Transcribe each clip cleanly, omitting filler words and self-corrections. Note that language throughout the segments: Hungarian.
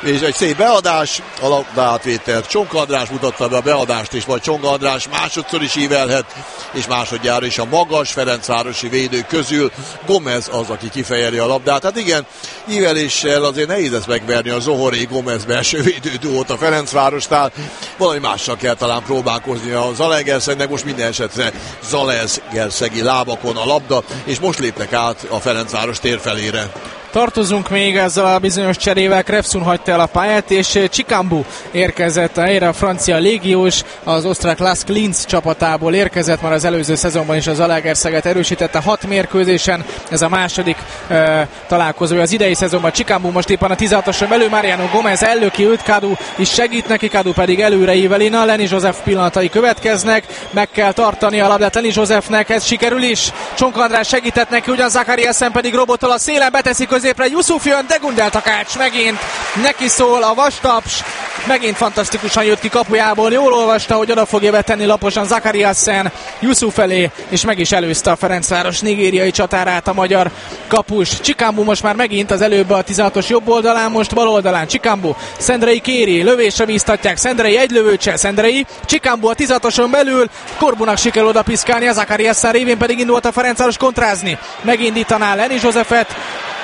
és egy szép beadás, a labdaátvételt Csonka András mutatta be a beadást, és majd Csonka András másodszor is ívelhet, és másodjára is a magas ferencvárosi védők közül Gomez az, aki kifejeli a labdát. Hát igen, íveléssel azért nehéz lesz megverni a Zohori Gomez belső védőduót a Ferencvárosnál, valami mással kell talán próbálkozni a Zalaegerszegnek, most minden esetre Zalaegerszegi lábakon a labda, és most lépnek át a Ferencváros térfelére. Tartozunk még ezzel a bizonyos cserével, Krefsun hagyta el a pályát, és Cikambu érkezett a helyre, a francia légiós, az osztrák Lask Linz csapatából érkezett, már az előző szezonban is az Zalaegerszeget erősítette 6 mérkőzésen, ez a második találkozója az idei szezonban. Cikambu most éppen a 16-oson belül, Mariano Gomez ellöki őt, Kadu is segít neki, Kadu pedig előre ívelina, Lenny Joseph pillanatai következnek, meg kell tartani a labdát Lenny Josephnek, ez sikerül is, Csonka András segített neki, ugyan Zakariasen pedig robotol a szélen, beteszik középre, Yusuf jön, de Gundel Takács megint neki szól a vastaps, megint fantasztikusan jött ki kapujából, jól olvasta, hogy oda fogja betenni laposan Zakariasen Yusuf elé, és meg is előzte a Ferencváros nigériai csatárát a magyar kapus. Cikambu most már megint az előbb a 16-os jobb oldalán, most bal oldalán Cikambu, Szendrei kéri, lövésre bíztatják, Szendrei egy lövőcse, Szendrei, Cikambu a 16-oson belül, Korbunak sikerül oda piszkálni, a Zakariasen révén pedig indult a Ferencváros kontrázni, megindítaná Lenny Josephet,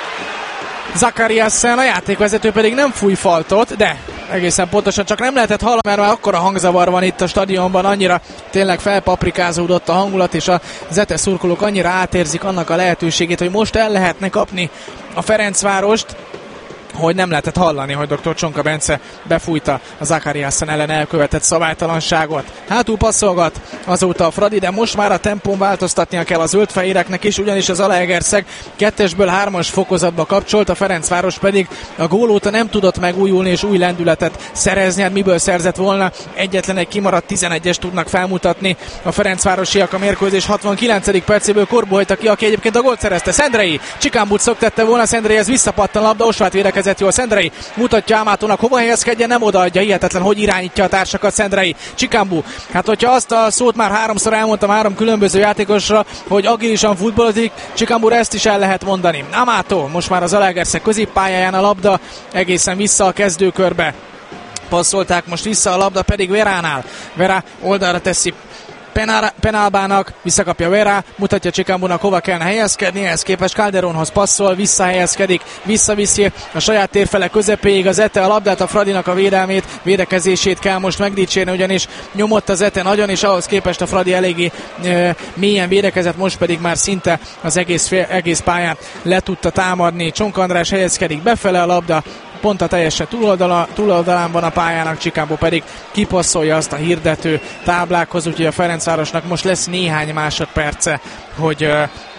Zakariasen, a játékvezető pedig nem fúj faltot, de egészen pontosan csak nem lehetett hallani, mert már akkora hangzavar van itt a stadionban, annyira tényleg felpaprikázódott a hangulat, és a Zete szurkolók annyira átérzik annak a lehetőségét, hogy most el lehetne kapni a Ferencvárost, hogy nem lehetett hallani, hogy dr. Csonka Bence befújta a Zakariasen ellen elkövetett szabálytalanságot. Hátul passzolgat azóta a Fradi, de most már a tempón változtatnia kell a zöldfehéreknek is, ugyanis az Zalaegerszeg 2-ből 3-as fokozatba kapcsolt, a Ferencváros pedig a gól óta nem tudott megújulni és új lendületet szerezni, hát miből szerzett volna, egyetlen egy kimaradt 11-es tudnak felmutatni a ferencvárosiak a mérkőzés 69. percéből. Korbu hagyta ki, aki egyébként a gólt szerezte. Szendrei, Cikambut szöktette volna, Szendrei ez visszapattan a labda, Osvát védekezett jól, Szendrei mutatja Ámátónak hova helyezkedjen, nem odaadja, hihetetlen, hogy irányítja a társakat Szendrei. Cikambu, hát hogyha azt a szót már háromszor elmondtam 3 különböző játékosra, hogy agilisan futballozik, Cikambura ezt is el lehet mondani. Amátó, most már az Zalaegerszeg középpályáján a labda, egészen vissza a kezdőkörbe passzolták, most vissza a labda pedig Veránál. Vera oldalra teszi Penalbának, visszakapja Vera, mutatja Cikambunak hova kellene helyezkedni, ehhez képest Calderonhoz passzol, visszahelyezkedik, visszaviszi a saját térfele közepéig az Ete a labdát, a Fradinak a védelmét, védekezését kell most megdicsérni, ugyanis nyomott az Ete nagyon, és ahhoz képest a Fradi eléggé mélyen védekezett, most pedig már szinte az egész pályán le tudta támadni. Csonka András helyezkedik befele, a labda pont a teljesen túloldalán van a pályának, Cikambu pedig kipasszolja azt a hirdető táblákhoz, úgyhogy a Ferencvárosnak most lesz néhány másodperce, hogy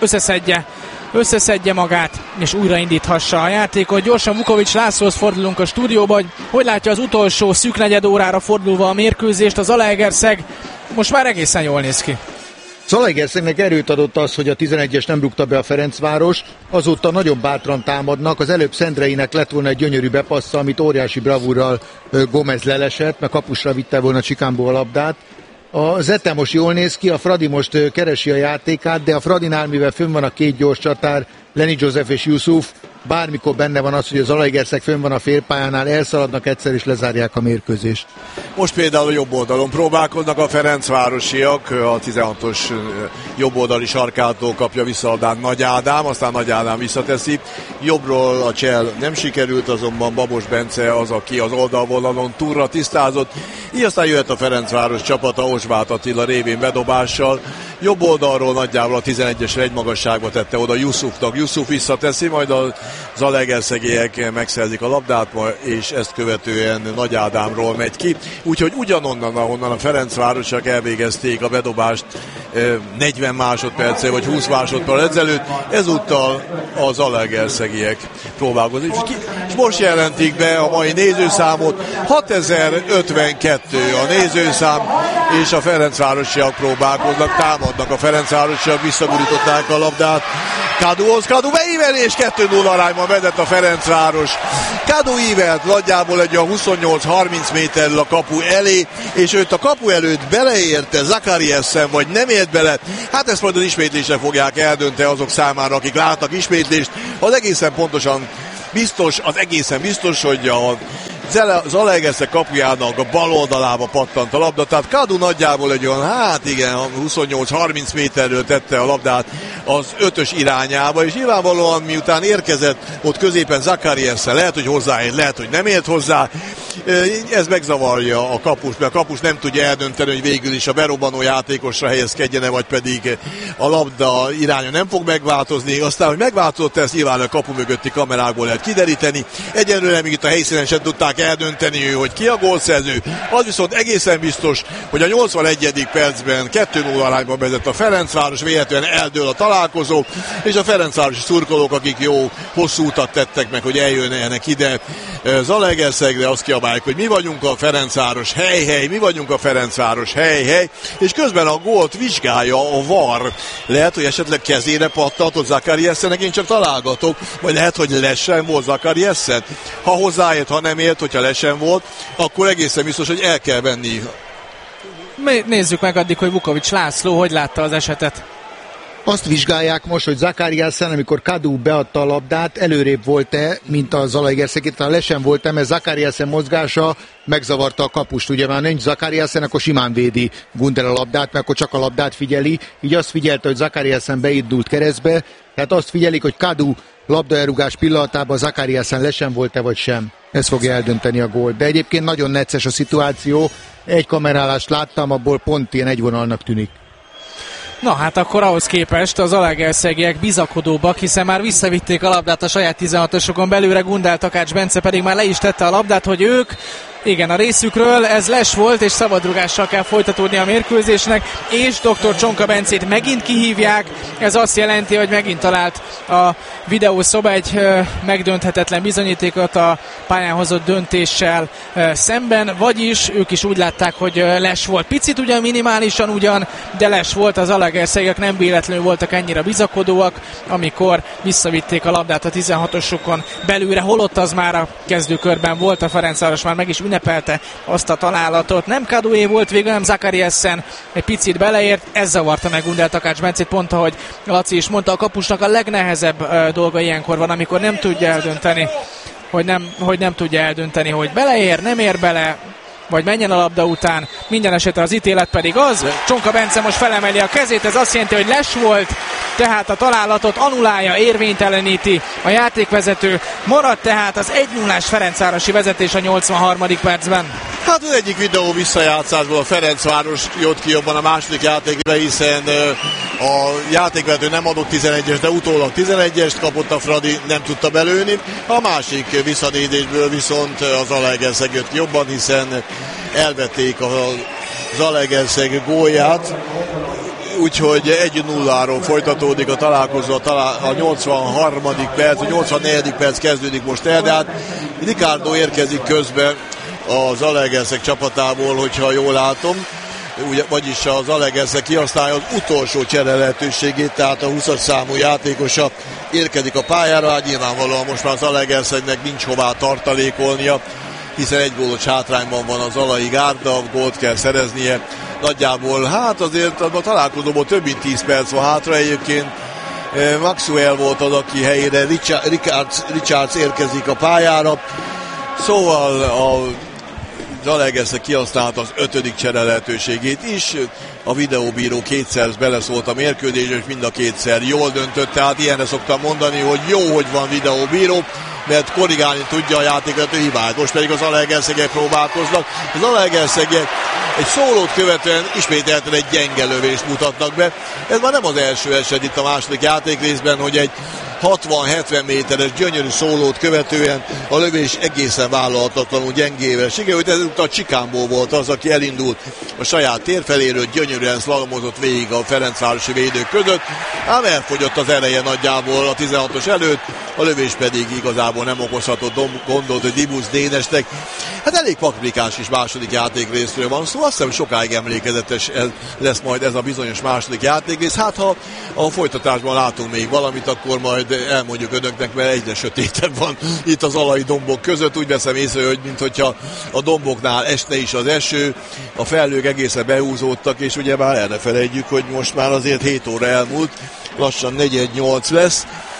összeszedje magát, és újraindíthassa a játékot. Gyorsan Vukovics Lászlóhoz fordulunk a stúdióba, hogy látja az utolsó szűk negyed órára fordulva a mérkőzést. A Zalaegerszeg most már egészen jól néz ki. Zalaegerszegnek erőt adott az, hogy a 11-es nem rúgta be a Ferencváros, azóta nagyon bátran támadnak, az előbb Szendreinek lett volna egy gyönyörű bepassza, amit óriási bravúrral Gomez lelesett, mert kapusra vitte volna Cikambu a labdát. A Zete most jól néz ki, a Fradi most keresi a játékát, de a Fradinál, mivel fönn van a 2 gyors csatár, Lenny Joseph és Yusuf, bármikor benne van az, hogy a Zalaegerszeg fönn van a félpályánál, elszaladnak egyszer és lezárják a mérkőzést. Most például a jobb oldalon próbálkoznak a ferencvárosiak, a 16-os jobb oldali sarkától kapja vissza a Nagy Ádám, aztán Nagy Ádám visszateszi. Jobbról a csel nem sikerült, azonban Babos Bence az, aki az oldalvonalon túlra tisztázott. Így aztán jöhet a Ferencváros csapata Osváth Attila révén bedobással. Jobb oldalról nagyjából a 11-esre egy magasságba tette oda Yusufnak. Yusuf visszateszi, majd a zalaegerszegiek megszerzik a labdát, és ezt követően Nagy Ádámról megy ki. Úgyhogy ugyanonnan, ahonnan a Ferencvárosiak elvégezték a bedobást 40 másodperccel vagy 20 másodperccel ezelőtt, ezúttal a zalaegerszegiek próbálkozik. És most jelentik be a mai nézőszámot, 6052 a nézőszám, és a Ferencvárosiak próbálkoznak, támadnak a Ferencvárosiak, visszagurították a labdát Kaduhoz, Kadu beívelés, 2-0 arányban vezet a Ferencváros. Kadu ívelt nagyjából egy 28-30 méterrel a kapu elé, és őt a kapu előtt beleérte Zakariasen, vagy nem ért bele. Hát ezt majd az ismétlésre fogják eldönteni azok számára, akik látnak ismétlést. Az egészen biztos, hogy a Zalaegerszeg kapujának a bal oldalába pattant a labda, tehát Kadu nagyjából egy olyan, 28-30 méterről tette a labdát az 5-ös irányába, és nyilvánvalóan miután érkezett ott középen Zakariasen, lehet, hogy hozzáért, lehet, hogy nem ért hozzá, ez megzavarja a kapust, mert a kapus nem tudja eldönteni, hogy végül is a berobbanó játékosra helyezkedjene, vagy pedig a labda iránya nem fog megváltozni. Aztán, hogy megváltozott, ezt nyilván a kapu mögötti kamerákból lehet kideríteni. Egyelőre még itt a helyszínen sem tudták eldönteni, hogy ki a gólszerző. Az viszont egészen biztos, hogy a 81. percben 2-0 arányban vezet a Ferencváros, véletlenül eldől a találkozó, és a ferencvárosi szurkolók, akik jó hosszú utat tettek meg, hogy eljönnek ide Zalaegerszegre, azt kiabálják, hogy mi vagyunk a Ferencváros, hely, mi vagyunk a Ferencváros, hely, és közben a gólt vizsgálja a VAR. Lehet, hogy esetleg kezére pattatott Zakariasennek, én csak találgatok, vagy lehet, hogy lesen volt Zakariasen. Ha hozzáért, ha nem ért, hogyha lesen volt, akkor egészen biztos, hogy el kell venni. Nézzük meg addig, hogy Vukovics László hogy látta az esetet. Azt vizsgálják most, hogy Zakariasen, amikor Kadu beadta a labdát, előrébb volt-e, mint a Zalaegerszeg, talán lesen volt-e, mert Zakariasen mozgása megzavarta a kapust. Ugye már nincs Zakariasen, akkor simán védi Gunder a labdát, mert akkor csak a labdát figyeli. Így azt figyelte, hogy Zakariasen beindult keresztbe, tehát azt figyelik, hogy Kadu labdaelrugás pillanatában Zakariasen lesen volt-e vagy sem. Ez fogja eldönteni a gólt. De egyébként nagyon necces a szituáció. Egy kamerálást láttam, abból pont ilyen egyvonalnak tűnik. Na hát akkor ahhoz képest az zalaegerszegiek bizakodóbbak, hiszen már visszavitték a labdát a saját 16-osokon belőle, Gundel Takács Bence pedig már le is tette a labdát, hogy ők, igen, a részükről ez les volt, és szabadrugással kell folytatódni a mérkőzésnek, és dr. Csonka Bencét megint kihívják, ez azt jelenti, hogy megint talált a videószoba egy megdönthetetlen bizonyítékot a pályán hozott döntéssel szemben, vagyis ők is úgy látták, hogy les volt. Picit ugyan, minimálisan ugyan, de les volt, az zalaegerszegek nem véletlenül voltak ennyire bizakodóak, amikor visszavitték a labdát a 16-osokon belőle, holott az már a kezdőkörben volt, a Ferencváros már meg is ünnepelte azt a találatot. Nem Kadué volt végül, nem Zakariasen egy picit beleért, ez zavarta meg Gundel Takács Bencét, pont ahogy Laci is mondta, a kapusnak a legnehezebb dolga ilyenkor van, amikor nem tudja eldönteni, hogy nem tudja eldönteni, hogy beleér, nem ér bele, vagy menjen a labda után. Minden esetre az ítélet pedig az. Csonka Bence most felemeli a kezét, ez azt jelenti, hogy les volt, tehát a találatot annulálja, érvényteleníti a játékvezető. Marad tehát az 1-0-ás ferencvárosi vezetés a 83. percben. Hát az egyik videó visszajátszásból a Ferencváros jött ki jobban a második játékra, hiszen a játékvezető nem adott 11-es, de utólag 11-est kapott a Fradi, nem tudta belőni. A másik visszanézésből viszont az Zalaegerszeg jött jobban, hiszen elvették a Zalaegerszeg gólját, úgyhogy 1-0-ról folytatódik a találkozó, a 83. perc, a 84. perc kezdődik most el, de hát Ricardo érkezik közben a Zalaegerszeg csapatából, hogyha jól látom, vagyis a Zalaegerszeg kihasználja az utolsó csere lehetőségét, tehát a 20-as számú játékosa érkezik a pályára, hát nyilvánvalóan most már a Zalaegerszegnek nincs hová tartalékolnia, hiszen egy gólos hátrányban van a Zalai Gárda, gólt kell szereznie. Nagyjából, hát azért a találkozóból több mint 10 perc van hátra, egyébként Maxwell volt az, aki helyére Richards érkezik a pályára. Szóval a Zalaegerszeg kihasználta az 5. csere lehetőségét is. A videóbíró kétszer beleszólt a mérkőzésre, és mind a kétszer jól döntött. Tehát ilyenre szoktam mondani, hogy jó, hogy van videóbíró, mert korrigálni tudja a játékvezető hibát. Most pedig az Zalaegerszegek próbálkoznak. Az Zalaegerszegek egy szólót követően ismételten egy gyenge lövést mutatnak be. Ez már nem az első eset itt a második játékrészben, hogy egy 60-70 méteres gyönyörű szólót követően a lövés egészen vállalhatatlanul gyengével sikerült. Ezután a Csikámbó volt az, aki elindult a saját tér feléről, gyönyörűen szlalomozott végig a ferencvárosi védők között, ám elfogyott az ereje nagyjából a 16-os előtt, a lövés pedig igazából nem okozhatott gondot, hogy Dibusz Dénesnek. Hát elég paprikás is második játékrészről van szó, azt hiszem sokáig emlékezetes lesz majd ez a bizonyos második játékrész. Hát ha a folytatásban látunk még valamit, akkor majd elmondjuk önöknek, mert egyre sötétebb van itt az alai dombok között. Úgy veszem észre, hogy minthogyha a domboknál esne is az eső, a felhők egészen behúzódtak, és ugye már el ne felejtjük, hogy most már azért 7 óra elmúlt, lassan 4:08 lesz.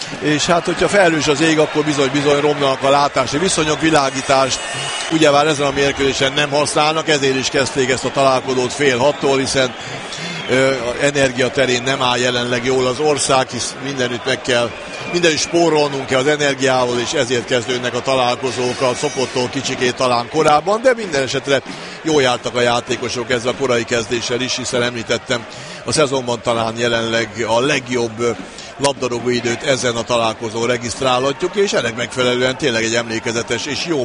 és hát hogyha felhős az ég, akkor bizony romlanak a látási viszonyok, világítást ugye már ezen a mérkőzésen nem használnak, ezért is kezdték ezt a találkozót fél 6-tól, hiszen energia terén nem áll jelenleg jól az ország, hisz mindenütt spórolnunk kell az energiával, és ezért kezdődnek a találkozók a szokottól kicsikét talán korábban, de minden esetre jól jártak a játékosok ezzel a korai kezdéssel is, hiszen említettem, a szezonban talán jelenleg a legjobb labdarúgó időt ezen a találkozón regisztrálhatjuk, és ennek megfelelően tényleg egy emlékezetes és jó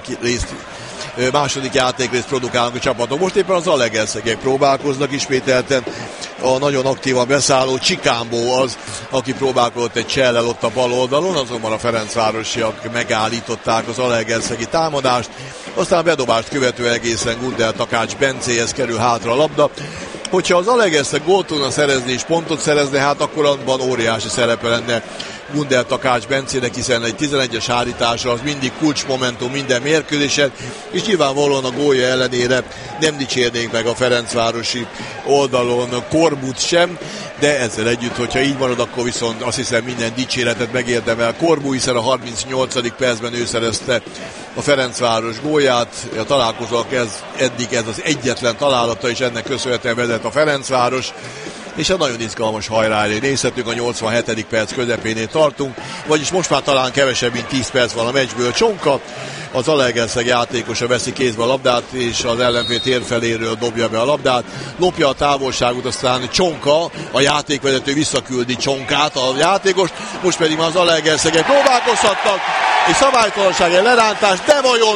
második játékrészt produkálnak a csapatok. Most éppen az Zalaegerszegek próbálkoznak ismételten, a nagyon aktívan beszálló Csikámbó az, aki próbálkozott egy csellel ott a bal oldalon, azonban a ferencvárosiak megállították az zalaegerszegi támadást, aztán a bedobást követően egészen Gundel Takács Bencéhez kerül hátra a labda. Hogyha az Zalaegerszeg gólt tudna szerezni és pontot szerezni, hát akkor abban óriási szerepe lenne Gundel Takács Bencének, hiszen egy 11-es hárítása az mindig kulcsmomentum minden mérkőzésen, és nyilvánvalóan a gólja ellenére nem dicsérnénk meg a ferencvárosi oldalon Korbut sem, de ezzel együtt, hogyha így marad, akkor viszont azt hiszem minden dicséretet megérdemel Korbu, hiszen a 38. percben ő szerezte a Ferencváros gólját, a találkozók eddig ez az egyetlen találata, és ennek köszönhetően vezet a Ferencváros, és egy nagyon izgalmas hajrá elé nézhetünk, a 87. perc közepénél tartunk, vagyis most már talán kevesebb, mint 10 perc van a meccsből. Csonka, az Zalaegerszeg játékosa veszi kézbe a labdát, és az ellenfél tér feléről dobja be a labdát. Lopja a távolságot, aztán Csonka, a játékvezető visszaküldi Csonkát, a játékost, most pedig már az Zalaegerszegek próbálkozhatnak, és szabálytalanság egy lerántás, de vajon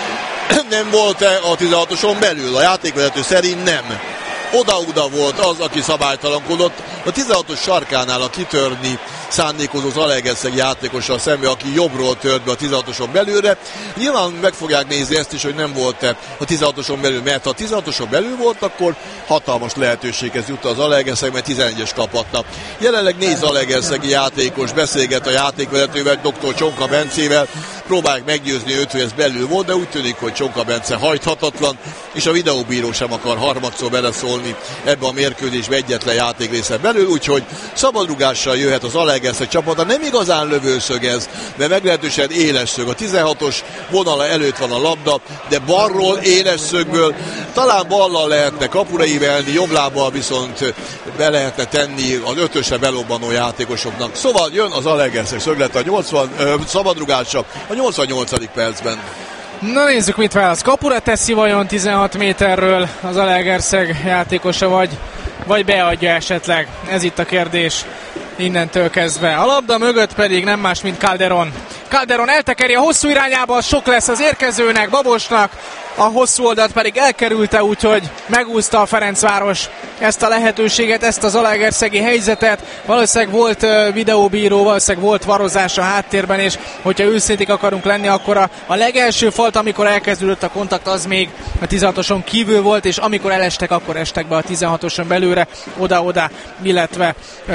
nem volt-e a 16-oson belül? A játékvezető szerint nem. Oda-oda volt az, aki szabálytalankodott. A 16-os sarkánál a kitörni szándékozó Zalaegerszeg játékossal szembe, aki jobbról tört be a 16-oson belülre. Nyilván meg fogják nézni ezt is, hogy nem volt-e a 16-oson belül, mert ha a 16-oson belül volt, akkor hatalmas lehetőséghez jut az Zalaegerszeg, mert 11-es kaphatna. Jelenleg 4 zalaegerszegi játékos beszélget a játékvezetővel, dr. Csonka Bencével, próbálják meggyőzni őt, hogy ez belül volt, de úgy tűnik, hogy Csonka Bence hajthatatlan, és a videóbíró sem akar harmadszor beleszólni ebbe a mérkőzésbe egyetlen játékrészen belül, úgyhogy szabadrugással jöhet az Zalaegerszeg csapata. Nem igazán lövőszög ez, de meglehetősen éles szög. A 16-os vonala előtt van a labda, de balról, éles szögből talán ballal lehetne kapura ívelni, jobb lábbal viszont be lehetne tenni az 5-ösre belobbanó játékosoknak. Szóval jön az Zalaegerszeg szöglete a szabadrugással a 88. percben. Na nézzük, mit válasz. Kapura teszi vajon 16 méterről az Zalaegerszeg játékosa, vagy beadja esetleg? Ez itt a kérdés innentől kezdve. A labda mögött pedig nem más, mint Calderon. Calderon eltekeri a hosszú irányába, sok lesz az érkezőnek, Babosnak, a hosszú oldalt pedig elkerülte, úgyhogy megúszta a Ferencváros ezt a lehetőséget, ezt a zalaegerszegi helyzetet. Valószínűleg volt videóbíró, valószínűleg volt varozás a háttérben, és hogyha őszinték akarunk lenni, akkor a legelső falt, amikor elkezdődött a kontakt, az még a 16-oson kívül volt, és amikor elestek, akkor estek be a 16-oson belőle, oda-oda, illetve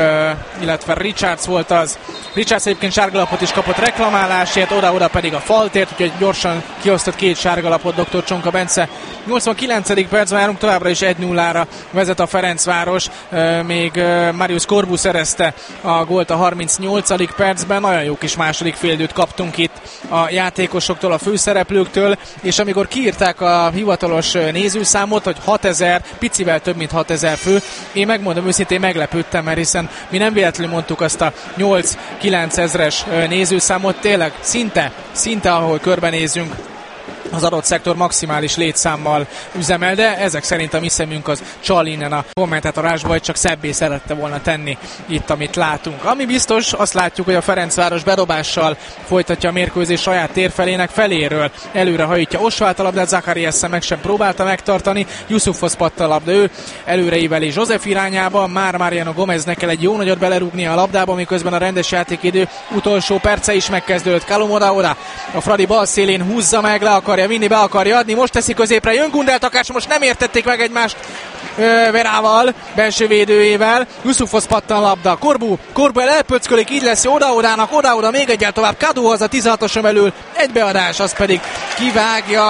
Richards volt az. Richards egyébként sárgalapot is kapott reklamálásért, oda-oda pedig a faltért, úgyhogy gyorsan kiosztott 2 sárgalapot dr. Csonka Bence. 89. percben járunk, továbbra is 1-0-ra vezet a Ferencváros, még Marius Korbu szerezte a gólt a 38. percben. Nagyon jó kis második félidőt kaptunk itt a játékosoktól, a főszereplőktől, és amikor kiírták a hivatalos nézőszámot, hogy 6000, picivel több mint 6000 fő, én megmondom őszintén, meglepődtem, mert hiszen mi nem véletlenül mondtuk azt a 8-9 ezres nézőszámot, tényleg szinte ahol körbenézünk, az adott szektor maximális létszámmal üzemel, de ezek szerint a mi szemünk az csal innen a kommentátorásba, hogy csak szebbé szerette volna tenni itt, amit látunk. Ami biztos, azt látjuk, hogy a Ferencváros bedobással folytatja a mérkőzés saját térfelének feléről. Előre hajítja Osvált a labdát, Zakariassen meg sem próbálta megtartani, Yusufhoz patta a labda, ő előreíveli József irányába, már Mariano Gomeznek kell egy jó nagyot belerúgnia a labdába, miközben a rendes játékidő utolsó perce is megkezdődött. Kalum oda, a Fradi bal szélén húzza meg, le akarja vinni, be akarja adni, most teszi középre, jön Gundel Takács, most nem értették meg egymást Verával, belső védőjével, Yusufhoz pattan a labda, Korbu elpöckölik, így lesz oda-odának, oda-oda, még egyel tovább, Kaduhoz a 16-oson belül, egy beadás, az pedig kivágja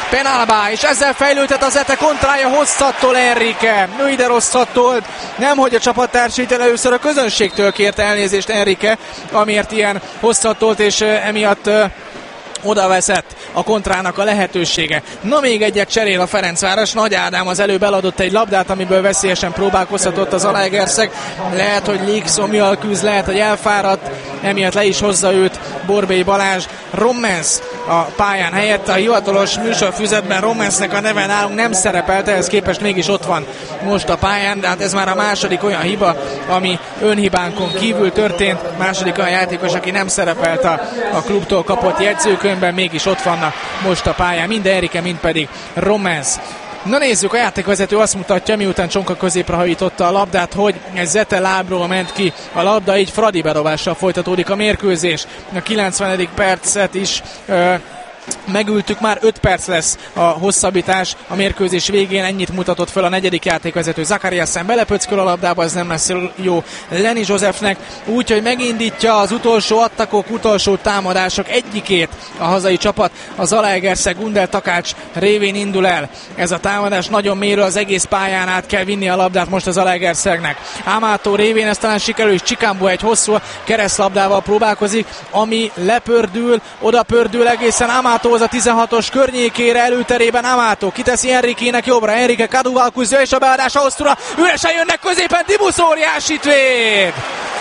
Penalba, és ezzel fejlődhet az Zete kontrája hosszattól Enrique. Ő ide rosszat tolt, nemhogy a csapattársait, először a közönségtől kért elnézést Enrique, amiért ilyen hosszat tolt, és emiatt oda veszett a kontrának a lehetősége. Na, még egyet cserél a Ferencváros. Nagy Ádám az előbb eladott egy labdát, amiből veszélyesen próbálkozhatott az Zalaegerszeg. Lehet, hogy légszomjjal küzd, lehet, hogy elfáradt, emiatt le is hozza őt Borbély Balázs. Rommens a pályán helyett. A hivatalos műsorfüzetben Rommensnek a neve nálunk nem szerepelt, ehhez képest mégis ott van most a pályán, de hát ez már a második olyan hiba, ami önhibánkon kívül történt. Második olyan játékos, aki nem szerepelt a klubtól kapott jegyzőkönyvben, mégis ott vannak most a pályán, mind Enrique, mind pedig Rommens. Na nézzük, a játékvezető azt mutatja, miután Csonka középre hajította a labdát, hogy egy Zete lábról ment ki a labda, így Fradi bedobással folytatódik a mérkőzés. A 90. percet is megültük, már 5 perc lesz a hosszabbítás a mérkőzés végén, ennyit mutatott fel a negyedik játékvezető. Zakariasen belepöcköl a labdába, ez nem lesz jó Lenny Josephnek, úgyhogy megindítja az utolsó attakok, utolsó támadások egyikét a hazai csapat. A Zalaegerszeg Gundel Takács révén indul el ez a támadás, nagyon mélyről az egész pályán át kell vinni a labdát most a Zalaegerszegnek. Amato révén ez talán sikerül, és Csikambo egy hosszú keresztlabdával próbálkozik, ami lepördül, oda pördül egészen Amato az a 16-os környékére, előterében Amato kiteszi Enrique-nek jobbra, Enrique Kaduval küzdő, és a beadás a hosszúra, üresen jönnek középen, Dibusz óriásit véd!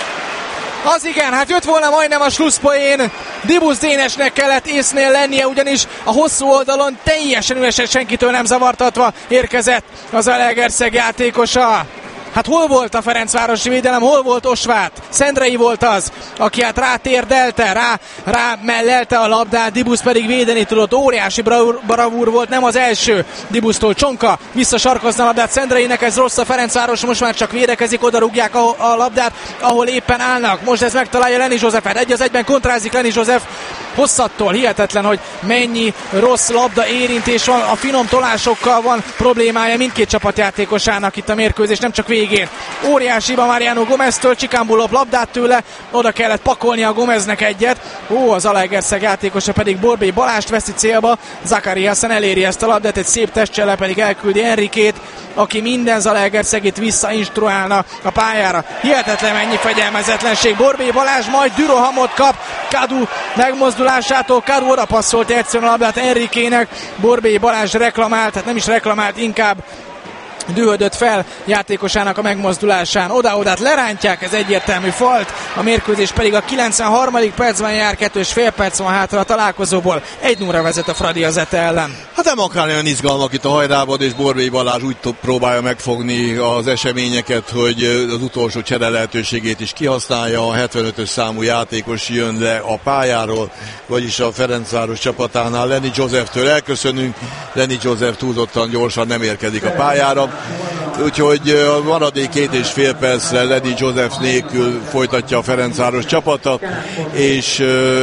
Az igen, hát jött volna majdnem a slusszpoén, Dibusz Dénesnek kellett észnél lennie, ugyanis a hosszú oldalon teljesen üresen, senkitől nem zavartatva érkezett az Zalaegerszeg játékosa. Hát hol volt a ferencvárosi védelem, hol volt Osvát? Szendrei volt az, aki hát rátérdelte, rá mellelte a labdát, Dibusz pedig védeni tudott, óriási bravúr volt, nem az első Dibusztól. Csonka visszasarkozna a labdát Szendreinek, ez rossz, a Ferencváros most már csak védekezik, oda rúgják a labdát, ahol éppen állnak. Most ez megtalálja Lenny Josephet, 1-1-ben kontrázik Lenny Joseph, hosszattól, hihetetlen, hogy mennyi rossz labda érintés van, a finom tolásokkal van problémája mindkét csapatjátékosának itt a mérkőzés, nem csak végén. Óriási hiba Mariano Gomeztől, Csikambo lop labdát tőle, oda kellett pakolni a Gomeznek egyet. Az Zalaegerszeg játékosa pedig Borbély Balást veszi célba, Zakariasen eléri ezt a labdát, egy szép testcsele pedig elküldi Enriquét, aki minden Zalaegerszegit visszainstruálna a pályára. Hihetetlen mennyi fegyelmezetlenség. Borbély Balázs majd Dürohamot kap Kadu megmozdulásától. Kadu oda passzolt egyszerűen a labdát Enriquének. Borbély Balázs reklamált, hát nem is reklamált, inkább dühödött fel játékosának a megmozdulásán. Oda-odát lerántják, ez egyértelmű falt, a mérkőzés pedig a 93. percben jár, 2,5 perc van hátra a találkozóból. 1-0-ra vezet a Fradi az Zete ellen. Hát nem akár olyan izgalmak itt a Hajdában, és Borbély Balázs úgy próbálja megfogni az eseményeket, hogy az utolsó csere lehetőségét is kihasználja. A 75-ös számú játékos jön le a pályáról, vagyis a Ferencváros csapatánál. Lenny Joseftől elköszönünk, Lenny Joseph túlzottan gyorsan nem érkezik a pályára. Úgyhogy a maradék 2,5 percre Lenny Joseph nélkül folytatja a Ferencváros csapata, és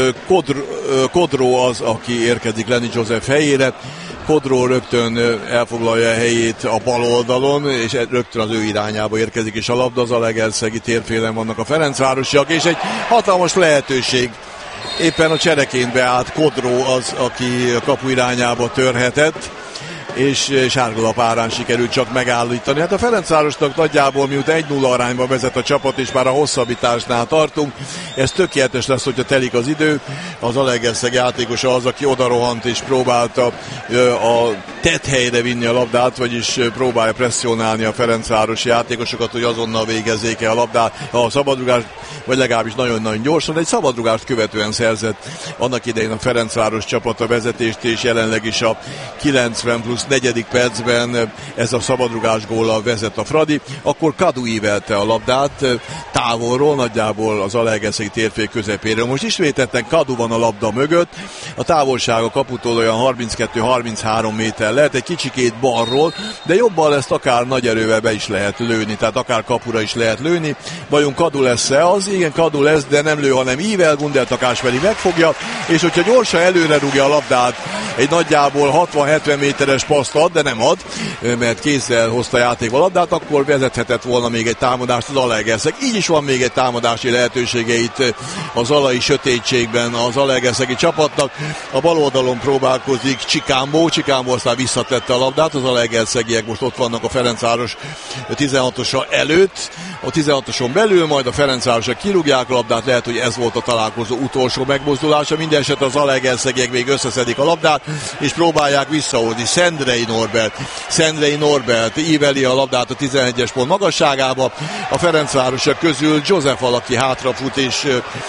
Kodró az, aki érkezik Lenny Joseph helyére. Kodró rögtön elfoglalja a helyét a bal oldalon, és rögtön az ő irányába érkezik, és a labda az Zalaegerszegi térfélen vannak a ferencvárosiak, és egy hatalmas lehetőség. Éppen a csereként beállt Kodró az, aki a kapu irányába törhetett, és sárgalap árán sikerült csak megállítani. Hát a Ferencvárosnak nagyjából miután 1-0 arányba vezet a csapat, és már a hosszabbításnál tartunk, ez tökéletes lesz, hogyha telik az idő. Az Zalaegerszeg játékosa az, aki odarohant és próbálta a tetthelyre vinni a labdát, vagyis próbálja presszionálni a ferencvárosi játékosokat, hogy azonnal végezzék el a labdát, a szabadrugást, vagy legalábbis nagyon-nagyon gyorsan. Egy szabadrugást követően szerzett annak idején a Ferencváros csapata vezetést, és jelenleg is a 90 plusz 4. percben ez a szabadrugás góllal vezet a Fradi. Akkor Kadu ívelte a labdát távolról, nagyjából az Zalaegerszegi térfél közepéről. Most ismételten Kadu van a labda mögött, a távolság a kaputól olyan 32-33 méter lehet, egy kicsikét balról, de jobban ezt akár nagy erővel be is lehet lőni, tehát akár kapura is lehet lőni. Vajon Kadu lesz-e az? Igen, Kadu lesz, de nem lő, hanem ível, Gundel Takács pedig megfogja, és hogyha gyorsan előre rúgja a labdát, egy nagyjából 60-70 méteres paszt ad, de nem ad, mert kézzel hozta játékba a labdát, akkor vezethetett volna még egy támadást az Zalaegerszeg. Így is van még egy támadási lehetősége itt a zalai sötétségben az zalaegerszegi csapatnak. A bal oldalon próbálkozik Csikámbó aztán visszatette a labdát, az Zalaegerszegiek most ott vannak a Ferencváros 16-osa előtt, a 16-oson belül, majd a Ferencvárosok kirúgják a labdát, lehet, hogy ez volt a találkozó utolsó megmozdulása, minden esetre az Zalaegerszegiek még összeszedik a labdát, és próbálják visszahozni. Szendrei Norbert íveli a labdát a 11-es pont magasságába, a Ferencvárosok közül József aki hátrafut és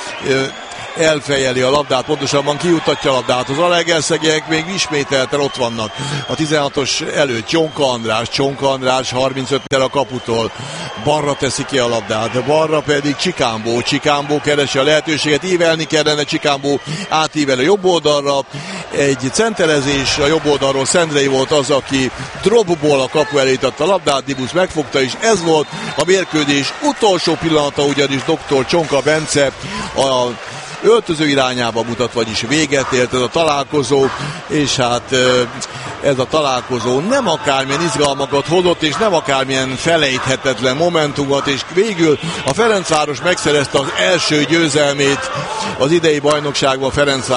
elfejeli a labdát, pontosabban kijutatja a labdát. Az Zalaegerszegiek még ismételten ott vannak a 16-os előtt. Csonka András 35-tel a kaputól. Balra teszi ki a labdát, balra pedig Csikámbó keresi a lehetőséget, ívelni kellene, Csikámbó átível a jobb oldalra. Egy centerezés a jobb oldalról, Szendrei volt az, aki dropból a kapu elé tette a labdát, Dibusz megfogta, és ez volt a mérkőzés utolsó pillanata, ugyanis dr. Csonka Bence a öltöző irányába mutat, vagyis véget ért ez a találkozó, és hát ez a találkozó nem akármilyen izgalmakat hozott, és nem akármilyen felejthetetlen momentumot, és végül a Ferencváros megszerezte az első győzelmét az idei bajnokságban,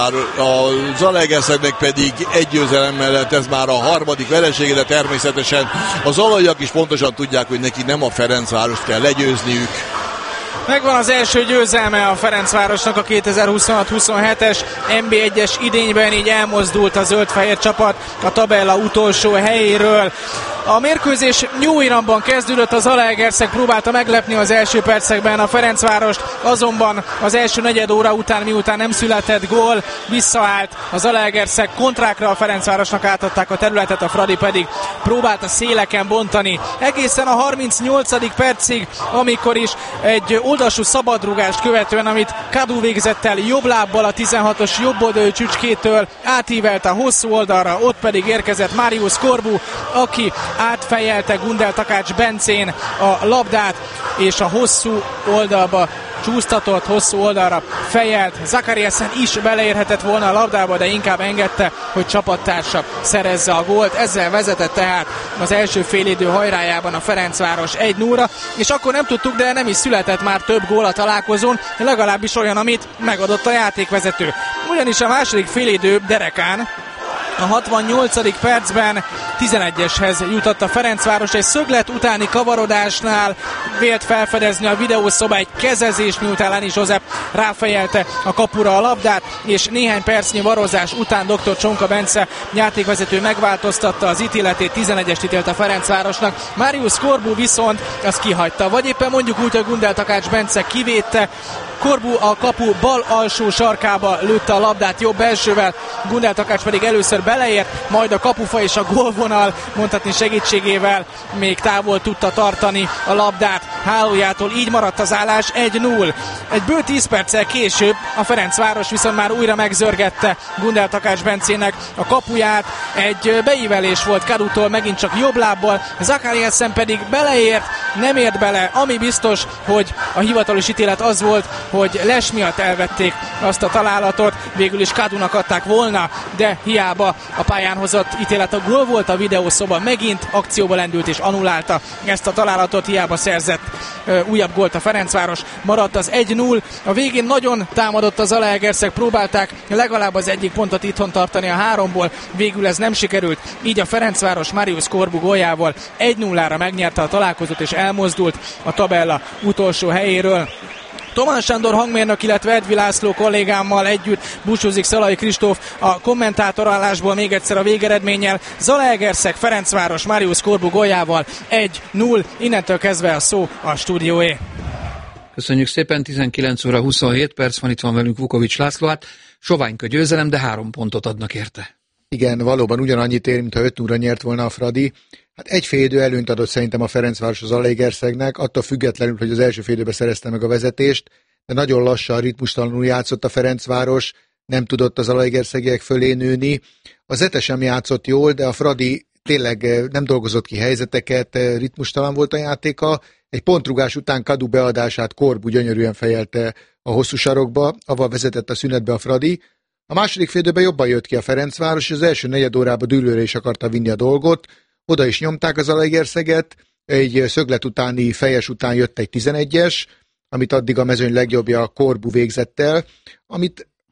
a Zalaegerszegnek pedig egy győzelem mellett ez már a harmadik veresége, de természetesen a zalaiak is pontosan tudják, hogy neki nem a Ferencvárost kell legyőzniük. Megvan az első győzelme a Ferencvárosnak a 2026-27-es NB1-es idényben, így elmozdult a zöld-fehér csapat a tabella utolsó helyéről. A mérkőzés jó iramban kezdődött, az Zalaegerszeg próbálta meglepni az első percekben a Ferencvárost, azonban az első negyed óra után, miután nem született gól, visszaállt a Zalaegerszeg kontrákra, a Ferencvárosnak átadták a területet, a Fradi pedig próbálta széleken bontani. Egészen a 38. percig, amikor is egy oldalsú szabadrugást követően, amit Kadu végzett el jobb lábbal a 16-os jobb oldalú csücskétől, átívelte a hosszú oldalra, ott pedig érkezett Marius Corbu, aki átfejelte Gundel Takács Bencén a labdát, és a hosszú oldalba csúsztatott, hosszú oldalra fejelt. Zakariasen is beleérhetett volna a labdába, de inkább engedte, hogy csapattársa szerezze a gólt. Ezzel vezetett tehát az első félidő hajrájában a Ferencváros 1-0-ra, és akkor nem tudtuk, de nem is született már több gól a találkozón, legalábbis olyan, amit megadott a játékvezető. Ugyanis a második félidő derekán a 68. percben 11-eshez jutott a Ferencváros, egy szöglet utáni kavarodásnál vélt felfedezni a videószoba egy kezezés, miután Lani József ráfejelte a kapura a labdát, és néhány percnyi varozás után dr. Csonka Bence játékvezető megváltoztatta az ítéletét, 11-est ítélt a Ferencvárosnak. Marius Corbu viszont azt kihagyta, vagy éppen mondjuk úgy, hogy Gundel Takács Bence kivédte. Corbu a kapu bal alsó sarkába lőtte a labdát jobb elsővel, Gundel Takács pedig először beleért, majd a kapufa és a gólvonal mondhatni segítségével még távol tudta tartani a labdát hálójától, így maradt az állás 1-0. Egy bő 10 perccel később a Ferencváros viszont már újra megzörgette Gundel Takács Bencének a kapuját, egy beívelés volt Kadutól, megint csak jobb lábbal, Zakariasen pedig beleért, nem ért bele, ami biztos, hogy a hivatalos ítélet az volt, hogy les miatt elvették azt a találatot, végül is Kadunak adták volna, de hiába a pályán hozott ítélet a gól volt, a videószoba megint akcióba lendült és annulálta ezt a találatot, hiába szerzett újabb gólt a Ferencváros, maradt az 1-0, a végén nagyon támadott a Zalaegerszeg, próbálták legalább az egyik pontot itthon tartani a 3-ból, végül ez nem sikerült, így a Ferencváros Marius Corbu góljával 1-0-ra megnyerte a találkozót és elmozdult a tabella utolsó helyéről. Tomás Sándor hangmérnök, illetve Edvi László kollégámmal együtt búcsúzik Szalai Kristóf a kommentátorállásból még egyszer a végeredménnyel. Zalaegerszeg Ferencváros Marius Corbu góljával 1-0, innentől kezdve a szó a stúdióé. Köszönjük szépen, 19 óra 27 perc van, itt van velünk Vukovics László, hát soványka győzelem, de 3 pontot adnak érte. Igen, valóban ugyanannyit ér, mintha 5-0-ra nyert volna a Fradi. Hát egy félidő előnyt adott szerintem a Ferencváros az Zalaegerszegnek, attól függetlenül, hogy az első félidőben szerezte meg a vezetést, de nagyon lassan, ritmustalanul játszott a Ferencváros, nem tudott az Zalaegerszegiek fölé nőni. A Zete sem játszott jól, de a Fradi tényleg nem dolgozott ki helyzeteket, ritmustalan volt a játéka. Egy pontrugás után Kadu beadását Corbu gyönyörűen fejelte a hosszú sarokba, avval vezetett a szünetbe a Fradi. A második félidőben jobban jött ki a Ferencváros, és az első negyed órában dűlőre is akarta vinni a dolgot. Oda is nyomták az Zalaegerszeget, egy szöglet utáni fejes után jött egy 11-es, amit addig a mezőny legjobbja Corbu végzett el, amit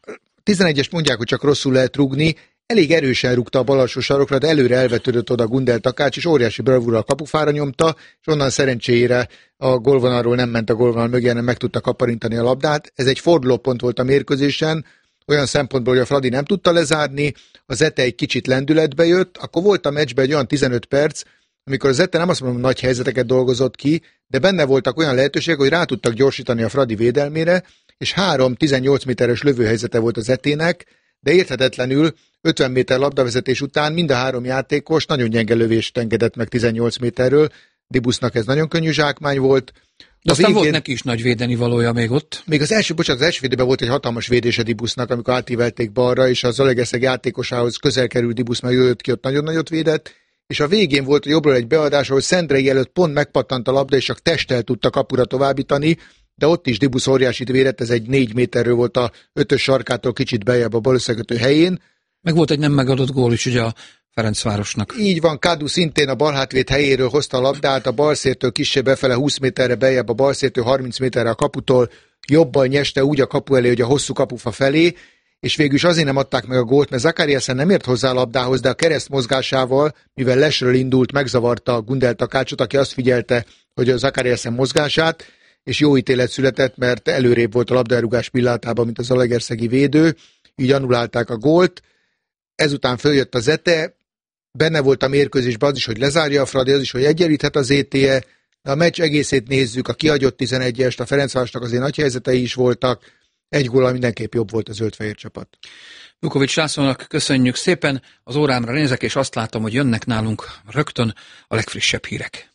11-est mondják, hogy csak rosszul lehet rúgni, elég erősen rúgta a bal alsó sarokra, de előre elvetődött oda Gundel Takács, és óriási bravúrral kapufára nyomta, és onnan szerencsére a gólvonalról nem ment a gólvonal mögé, hanem meg tudta kaparintani a labdát. Ez egy fordulópont volt a mérkőzésen, olyan szempontból, hogy a Fradi nem tudta lezárni, a Zete egy kicsit lendületbe jött, akkor volt a meccsben egy olyan 15 perc, amikor a Zete nem azt mondom, nagy helyzeteket dolgozott ki, de benne voltak olyan lehetőségek, hogy rá tudtak gyorsítani a Fradi védelmére, és 3 18 méteres lövőhelyzete volt a Zetének, de érthetetlenül 50 méter labdavezetés után mind a 3 játékos nagyon gyenge lövést engedett meg 18 méterről. Dibusznak ez nagyon könnyű zsákmány volt. De aztán volt neki is nagy védeni valója még ott. Még az első védőben volt egy hatalmas védése Dibusznak, amikor átívelték balra, és az Zalaegerszeg játékosához közel került Dibusz, meg jött ki, ott nagyon nagyot védett, és a végén volt a jobbról egy beadás, ahol Szendrei előtt pont megpattant a labda, és csak testtel tudta kapura továbbítani, de ott is Dibusz óriásit védett, ez egy 4 méterről volt a 5-ös sarkától kicsit beljebb a bal összekötő helyén. Meg volt egy nem megadott gól is ugye a Ferencvárosnak. Így van, Kadu szintén a balhátvéd helyéről hozta a labdát, a balszértől kissé befele 20 méterre beljebb, a balszértől 30 méterre a kaputól, jobbal nyeste úgy a kapu elé, hogy a hosszú kapufa felé, és végül is azért nem adták meg a gólt, mert Zakariasen nem ért hozzá a labdához, de a kereszt mozgásával, mivel lesről indult, megzavarta a Gundel Takácsot, aki azt figyelte, hogy a Zakariasen mozgását, és jó ítélet született, mert előrébb volt a labdarúgás pillanatában, mint az zalaegerszegi védő, így annulálták a gólt. Ezután följött a Zete, benne volt a mérkőzésben az is, hogy lezárja a Fradi, az is, hogy egyenlíthet az ETE, de a meccs egészét nézzük, a kihagyott 11-est, a Ferencvárosnak azért nagy helyzetei is voltak, egy góllal mindenképp jobb volt a zöld-fehér csapat. Vukovics Lászlónak köszönjük szépen, az órámra nézek, és azt látom, hogy jönnek nálunk rögtön a legfrissebb hírek.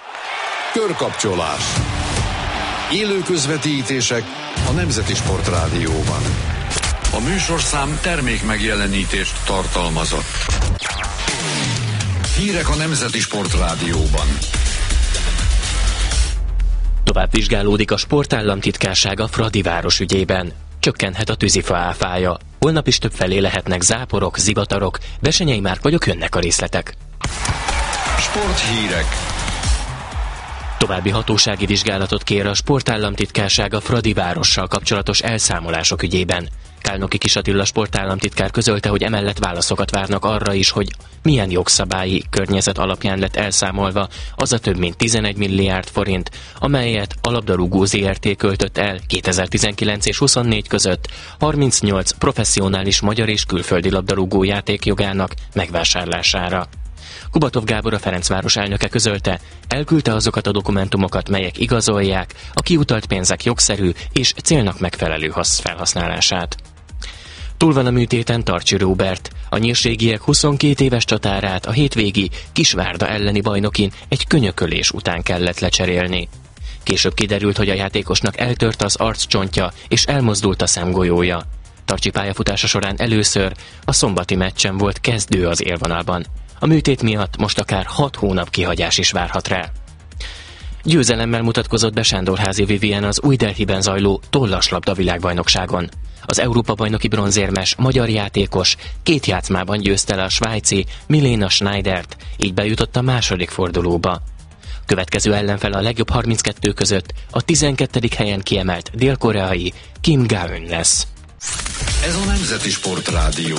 Körkapcsolás. Élő közvetítések a Nemzeti Sport Rádióban. A műsorszám termék megjelenítést tartalmazott. Hírek a Nemzeti Sport Rádióban. Tovább vizsgálódik a sportállamtitkárság a Fradiváros ügyében. Csökkenhet a tűzifa áfája. Holnap is többfelé lehetnek záporok, zivatarok. Besenyei Márk vagyok, jönnek a részletek. Sporthírek. További hatósági vizsgálatot kér a sportállamtitkárság a Fradivárossal kapcsolatos elszámolások ügyében. Kálnoki Kis Attila sportállamtitkár közölte, hogy emellett válaszokat várnak arra is, hogy milyen jogszabályi környezet alapján lett elszámolva az a több mint 11 milliárd forint, amelyet a labdarúgó ZRT költött el 2019 és 24 között 38 professzionális magyar és külföldi labdarúgó játékjogának megvásárlására. Kubatov Gábor, a Ferencváros elnöke közölte, elküldte azokat a dokumentumokat, melyek igazolják a kiutalt pénzek jogszerű és célnak megfelelő felhasználását. Túl van a műtéten Tarcsi Róbert. A nyírségiek 22 éves csatárát a hétvégi Kisvárda elleni bajnokin egy könyökölés után kellett lecserélni. Később kiderült, hogy a játékosnak eltört az arccsontja és elmozdult a szemgolyója. Tarcsi pályafutása során először a szombati meccsen volt kezdő az élvonalban. A műtét miatt most akár 6 hónap kihagyás is várhat rá. Győzelemmel mutatkozott be Sándorházi Vivien az Új Delhiben zajló tollaslabda világbajnokságon. Az Európa-bajnoki bronzérmes magyar játékos 2 játszmában győzte le a svájci Milena Schneidert, így bejutott a második fordulóba. Következő ellenfele a legjobb 32 között a 12. helyen kiemelt dél-koreai Kim Ga-eun lesz. Ez a Nemzeti Sport Rádió.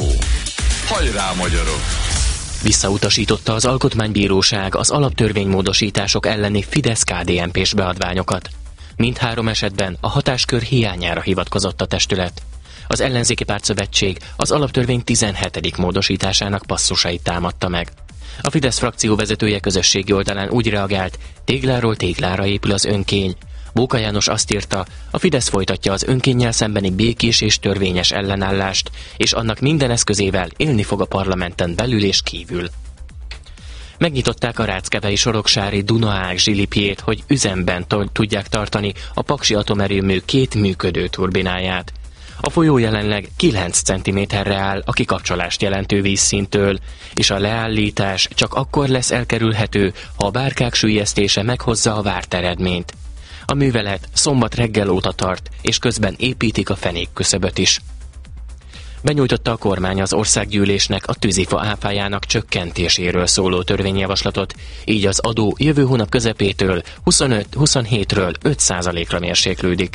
Hajrá, magyarok! Visszautasította az Alkotmánybíróság az alaptörvénymódosítások elleni Fidesz-KDNP-s beadványokat. Mindhárom esetben a hatáskör hiányára hivatkozott a testület. Az ellenzéki pártszövetség az alaptörvény 17. módosításának passzusait támadta meg. A Fidesz frakció vezetője közösségi oldalán úgy reagált, tégláról téglára épül az önkény. Bóka János azt írta, a Fidesz folytatja az önkénnyel szembeni békés és törvényes ellenállást, és annak minden eszközével élni fog a parlamenten belül és kívül. Megnyitották a ráckevei soroksári Dunaág zsilipjét, hogy üzemben tudják tartani a Paksi atomerőmű 2 működő turbináját. A folyó jelenleg 9 cm-re áll a kikapcsolást jelentő vízszinttől, és a leállítás csak akkor lesz elkerülhető, ha a bárkák süllyesztése meghozza a várt eredményt. A művelet szombat reggel óta tart, és közben építik a fenékküszöböt is. Benyújtotta a kormány az országgyűlésnek a tűzifa áfájának csökkentéséről szóló törvényjavaslatot, így az adó jövő hónap közepétől 25-27-ről 5%-ra mérséklődik.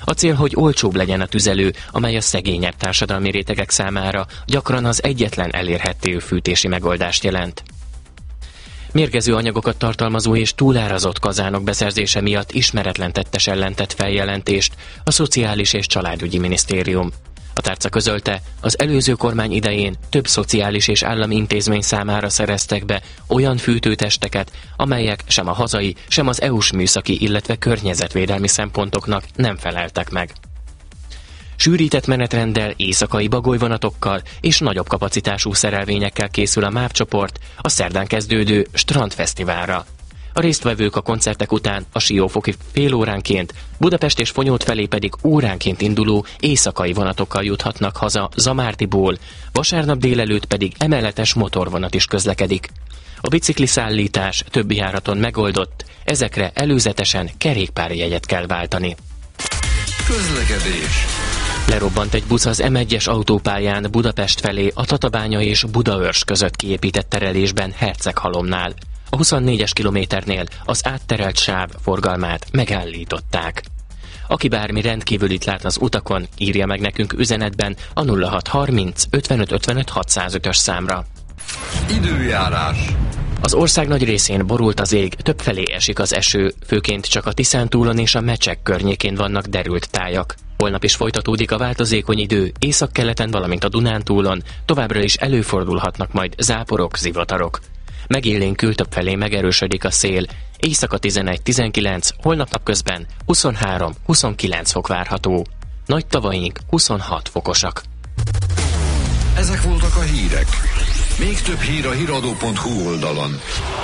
A cél, hogy olcsóbb legyen a tüzelő, amely a szegényebb társadalmi rétegek számára gyakran az egyetlen elérhető fűtési megoldást jelent. Mérgező anyagokat tartalmazó és túlárazott kazánok beszerzése miatt ismeretlen tettes ellen tett feljelentést a Szociális és Családügyi Minisztérium. A tárca közölte, az előző kormány idején több szociális és állami intézmény számára szereztek be olyan fűtőtesteket, amelyek sem a hazai, sem az EU-s műszaki, illetve környezetvédelmi szempontoknak nem feleltek meg. Sűrített menetrenddel, éjszakai bagolyvonatokkal és nagyobb kapacitású szerelvényekkel készül a MÁV csoport a szerdán kezdődő Strandfesztiválra. A résztvevők a koncertek után a Siófoki félóránként, Budapest és Fonyód felé pedig óránként induló éjszakai vonatokkal juthatnak haza Zamártiból, vasárnap délelőtt pedig emeletes motorvonat is közlekedik. A bicikliszállítás többi járaton megoldott, ezekre előzetesen kerékpárjegyet kell váltani. Közlekedés. Lerobbant egy busz az M1-es autópályán Budapest felé a Tatabánya és Budaörs között kiépített terelésben Herceghalomnál. A 24-es kilométernél az átterelt sáv forgalmát megállították. Aki bármi rendkívülit lát az utakon, írja meg nekünk üzenetben a 0630 55 55 605-ös számra. Időjárás. Az ország nagy részén borult az ég, többfelé esik az eső, főként csak a Tiszántúlon és a Mecsek környékén vannak derült tájak. Holnap is folytatódik a változékony idő, északkeleten, valamint a Dunántúlon, továbbra is előfordulhatnak majd záporok, zivatarok. Megélénkül többfelé megerősödik a szél, éjszaka 11-19, holnap napközben 23-29 fok várható. Nagy tavaink 26 fokosak. Ezek voltak a hírek. Még több hír a hiradó.hu oldalon.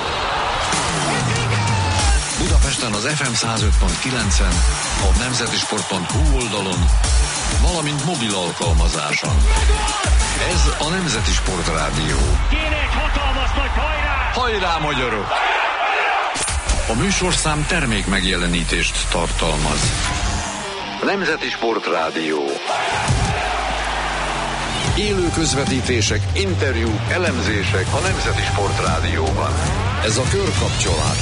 Budapesten az FM 105.9-en, a nemzetisport.hu oldalon, valamint mobil alkalmazáson. Ez a Nemzeti Sport Rádió. Kéne egy hatalmas nagy hajrá! Hajrá, magyarok! A műsorszám termék megjelenítést tartalmaz. Nemzeti Sport Rádió. Élő közvetítések, interjúk, elemzések a Nemzeti Sport Rádióban. Ez a körkapcsolás.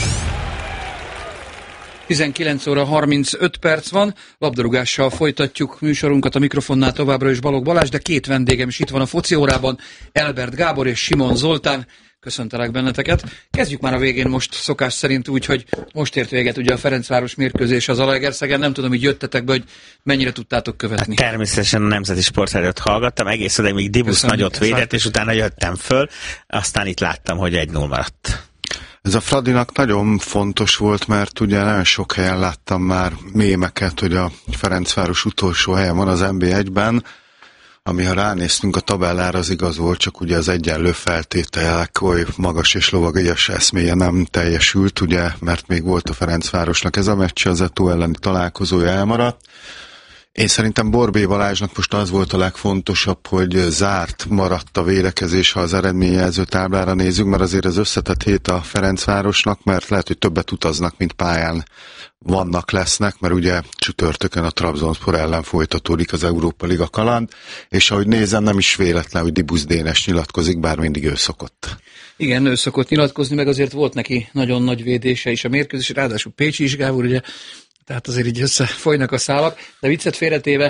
19 óra 35 perc van, labdarúgással folytatjuk műsorunkat, a mikrofonnál továbbra is Balogh Balázs, de két vendégem is itt van a foci órában, Elbert Gábor és Simon Zoltán. Köszöntelek benneteket. Kezdjük már a végén most szokás szerint úgy, hogy most ért véget ugye a Ferencváros mérkőzés az Zalaegerszegen. Nem tudom, hogy jöttetek be, hogy mennyire tudtátok követni. Hát természetesen a Nemzeti Sportrádiót hallgattam, egész odáig még Dibusz nagyot védett, és utána jöttem föl, aztán itt láttam, hogy 1-0 maradt. Ez a Fradinak nagyon fontos volt, mert ugye nagyon sok helyen láttam már mémeket, hogy a Ferencváros utolsó helyen van az NB1-ben, ami ha ránéztünk a tabellára, az igaz volt, csak ugye az egyenlő feltételek oly magas és lovagias eszméje nem teljesült, ugye, mert még volt a Ferencvárosnak ez a meccs, az Eto elleni találkozója elmaradt. Én szerintem Borbély Balázsnak most az volt a legfontosabb, hogy zárt maradt a védekezés, ha az eredményjelző táblára nézzük, mert azért ez összetett hét a Ferencvárosnak, mert lehet, hogy többet utaznak, mint pályán lesznek, mert ugye csütörtökön a Trabzonspor ellen folytatódik az Európa Liga kaland, és ahogy nézem, nem is véletlen, hogy Dibusz Dénes nyilatkozik, bár mindig ő szokott. Igen, ő szokott nyilatkozni, meg azért volt neki nagyon nagy védése is a mérkőzés, ráadásul Pécsi is, Gábor, ugye, tehát azért így összefolynak a szálak, de viccet félretéve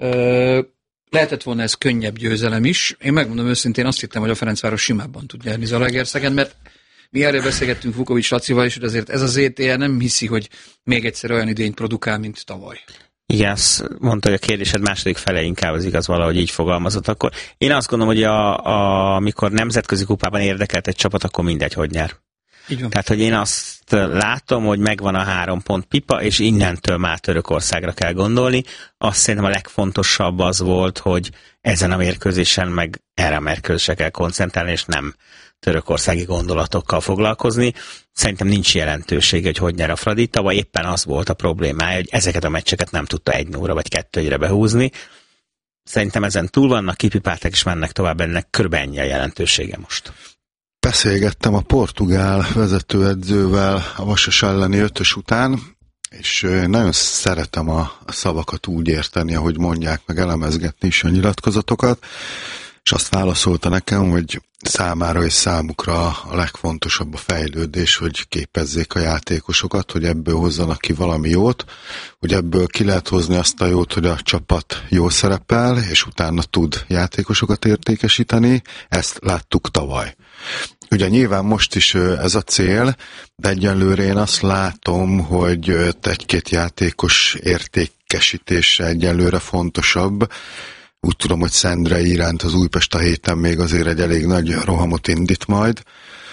lehetett volna ez könnyebb győzelem is. Én megmondom őszintén, azt hittem, hogy a Ferencváros simábban tud nyerni Zalaegerszegen, mert mi erről beszélgettünk Vukovics Lacival is, hogy azért ez az ETL nem hiszi, hogy még egyszer olyan idényt produkál, mint tavaly. Igen, azt mondta, hogy a kérdésed második fele inkább az igaz, valahogy így fogalmazott. Akkor én azt gondolom, hogy amikor nemzetközi kupában érdekelt egy csapat, akkor mindegy, hogy nyer. Tehát, hogy én azt látom, hogy megvan a 3 pont pipa, és innentől már Törökországra kell gondolni. Azt szerintem a legfontosabb az volt, hogy ezen a mérkőzésen meg erre a mérkőzésre kell koncentrálni, és nem törökországi gondolatokkal foglalkozni. Szerintem nincs jelentősége, hogy nyer a Fradi. Tavaly éppen az volt a problémája, hogy ezeket a meccseket nem tudta 1-0-ra vagy 2-1-re behúzni. Szerintem ezen túl vannak, kipipáltak és mennek tovább, ennek körülbelül ennyi a jelentősége most. Beszélgettem a portugál vezetőedzővel a Vasas elleni 5-ös után, és nagyon szeretem a szavakat úgy érteni, ahogy mondják, meg elemezgetni is a nyilatkozatokat, és azt válaszolta nekem, hogy számára és számukra a legfontosabb a fejlődés, hogy képezzék a játékosokat, hogy ebből hozzanak ki valami jót, hogy ebből ki lehet hozni azt a jót, hogy a csapat jól szerepel, és utána tud játékosokat értékesíteni. Ezt láttuk tavaly. Ugye nyilván most is ez a cél, de egyenlőre én azt látom, hogy egy-két játékos értékesítése egyenlőre fontosabb. Úgy tudom, hogy Szendrei iránt az Újpest a héten még azért egy elég nagy rohamot indít majd,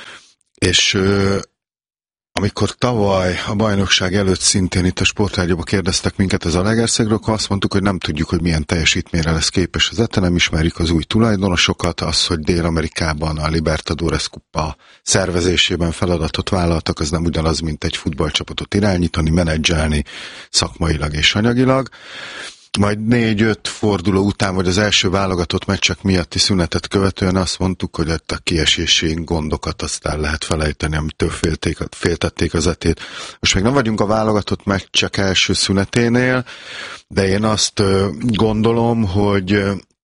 és amikor tavaly a bajnokság előtt szintén itt a Sportrádióban kérdeztek minket az Zalaegerszegről, akkor azt mondtuk, hogy nem tudjuk, hogy milyen teljesítményre lesz képes az ETE, nem ismerjük az új tulajdonosokat, az, hogy Dél-Amerikában a Libertadores kupa szervezésében feladatot vállaltak, az nem ugyanaz, mint egy futballcsapatot irányítani, menedzselni szakmailag és anyagilag. Majd 4-5 forduló után, vagy az első válogatott meccsek miatti szünetet követően azt mondtuk, hogy a kiesési gondokat aztán lehet felejteni, amitől féltették az etét. Most még nem vagyunk a válogatott meccsek első szüneténél, de én azt gondolom, hogy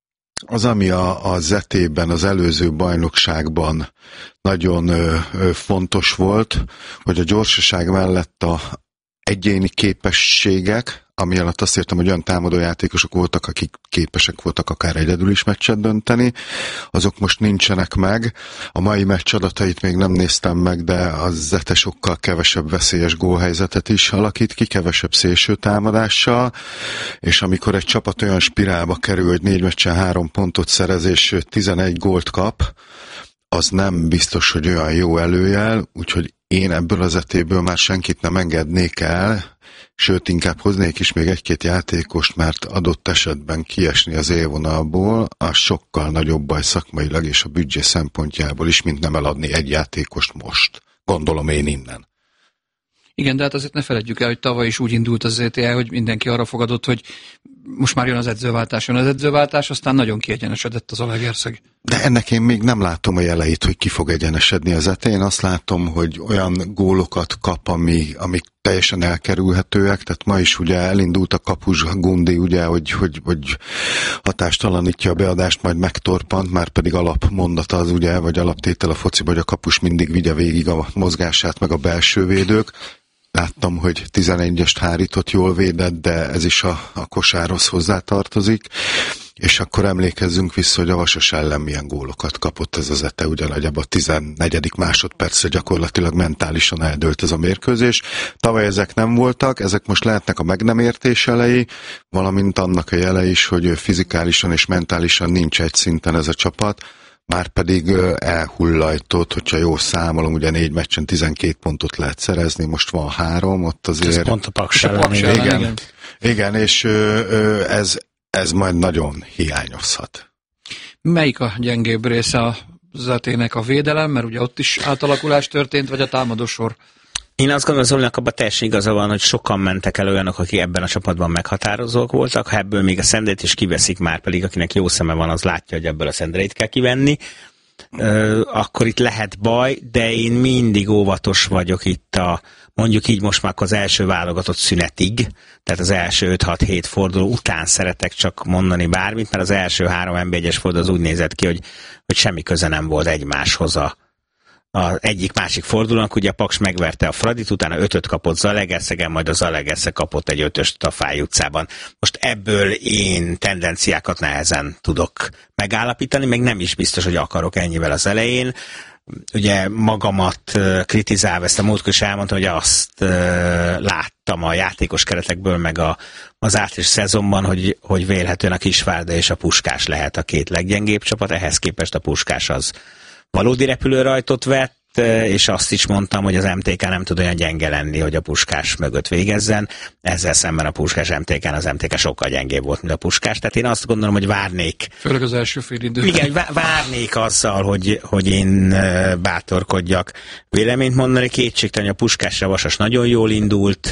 az, ami az etében, az előző bajnokságban nagyon fontos volt, hogy a gyorsaság mellett a egyéni képességek, ami alatt azt értem, hogy olyan támadójátékosok voltak, akik képesek voltak akár egyedül is meccset dönteni, azok most nincsenek meg. A mai meccs adatait még nem néztem meg, de az Zete sokkal kevesebb veszélyes gólhelyzetet is alakít ki, kevesebb szélső támadással, és amikor egy csapat olyan spirálba kerül, hogy 4 meccsen 3 pontot szerez, és 11 gólt kap, az nem biztos, hogy olyan jó előjel, úgyhogy én ebből az etéből már senkit nem engednék el, sőt, inkább hoznék is még egy-két játékost, mert adott esetben kiesni az élvonalból, az sokkal nagyobb baj szakmailag és a büdzsé szempontjából is, mint nem eladni egy játékost most. Gondolom én innen. Igen, de hát azért ne feledjük el, hogy tavaly is úgy indult az ETL, hogy mindenki arra fogadott, hogy most már jön az edzőváltás, aztán nagyon kiegyenesedett az Zalaegerszeg. De ennek én még nem látom a jeleit, hogy ki fog egyenesedni az ETE. Én azt látom, hogy olyan gólokat kap, amik teljesen elkerülhetőek, tehát ma is ugye elindult a kapus Gundi, ugye, hogy hatástalanítja a beadást, majd megtorpant, már pedig alapmondata az ugye, vagy alaptétel a fociba, hogy a kapus mindig vigye végig a mozgását, meg a belső védők. Láttam, hogy 11-est hárított, jól védett, de ez is a kosárhoz hozzátartozik. És akkor emlékezzünk vissza, hogy a Vasas ellen milyen gólokat kapott ez az ETE, ugye nagyjából a 14. másodpercre gyakorlatilag mentálisan eldőlt ez a mérkőzés. Tavaly ezek nem voltak, ezek most lehetnek a meg nem értés jelei, valamint annak a jele is, hogy fizikálisan és mentálisan nincs egy szinten ez a csapat, már pedig elhullajtott, hogyha jól számolom, ugye 4 meccsen 12 pontot lehet szerezni, most van 3, ott azért... Ez pont a Paks ellen. Igen, és ez majd nagyon hiányozhat. Melyik a gyengébb része az ET-nek, a védelem, mert ugye ott is átalakulás történt, vagy a támadósor? Én azt gondolom, Zolinak abban teljesen igaza van, hogy sokan mentek el olyanok, akik ebben a csapatban meghatározók voltak, ha ebből még a Szendrét is kiveszik, már pedig akinek jó szeme van, az látja, hogy ebből a Szendrét kell kivenni, akkor itt lehet baj, de én mindig óvatos vagyok itt mondjuk így most már az első válogatott szünetig, tehát az első 5-6-7 forduló után szeretek csak mondani bármit, mert az első 3 NB1-es forduló az úgy nézett ki, hogy semmi köze nem volt egymáshoz az egyik-másik fordulónak, ugye a Paks megverte a Fradit, utána 5-öt kapott Zalaegerszegen, majd a Zalaegerszeg kapott egy 5-öst a Fáy utcában. Most ebből én tendenciákat nehezen tudok megállapítani, meg nem is biztos, hogy akarok ennyivel az elején. Ugye magamat kritizálva, ezt a múltkor is elmondtam, hogy azt láttam a játékos keretekből, meg az átlagos szezonban, hogy vélhetően a Kisvárda és a Puskás lehet a 2 leggyengébb csapat, ehhez képest a Puskás az valódi repülőrajtot vett, és azt is mondtam, hogy az MTK nem tud olyan gyenge lenni, hogy a Puskás mögött végezzen. Ezzel szemben a Puskás MTK-n az MTK sokkal gyengébb volt, mint a Puskás. Tehát én azt gondolom, hogy várnék. Főleg az első fél idő. Igen, várnék azzal, hogy én bátorkodjak véleményt mondani. Kétségtelen, a Puskásra Vasas nagyon jól indult,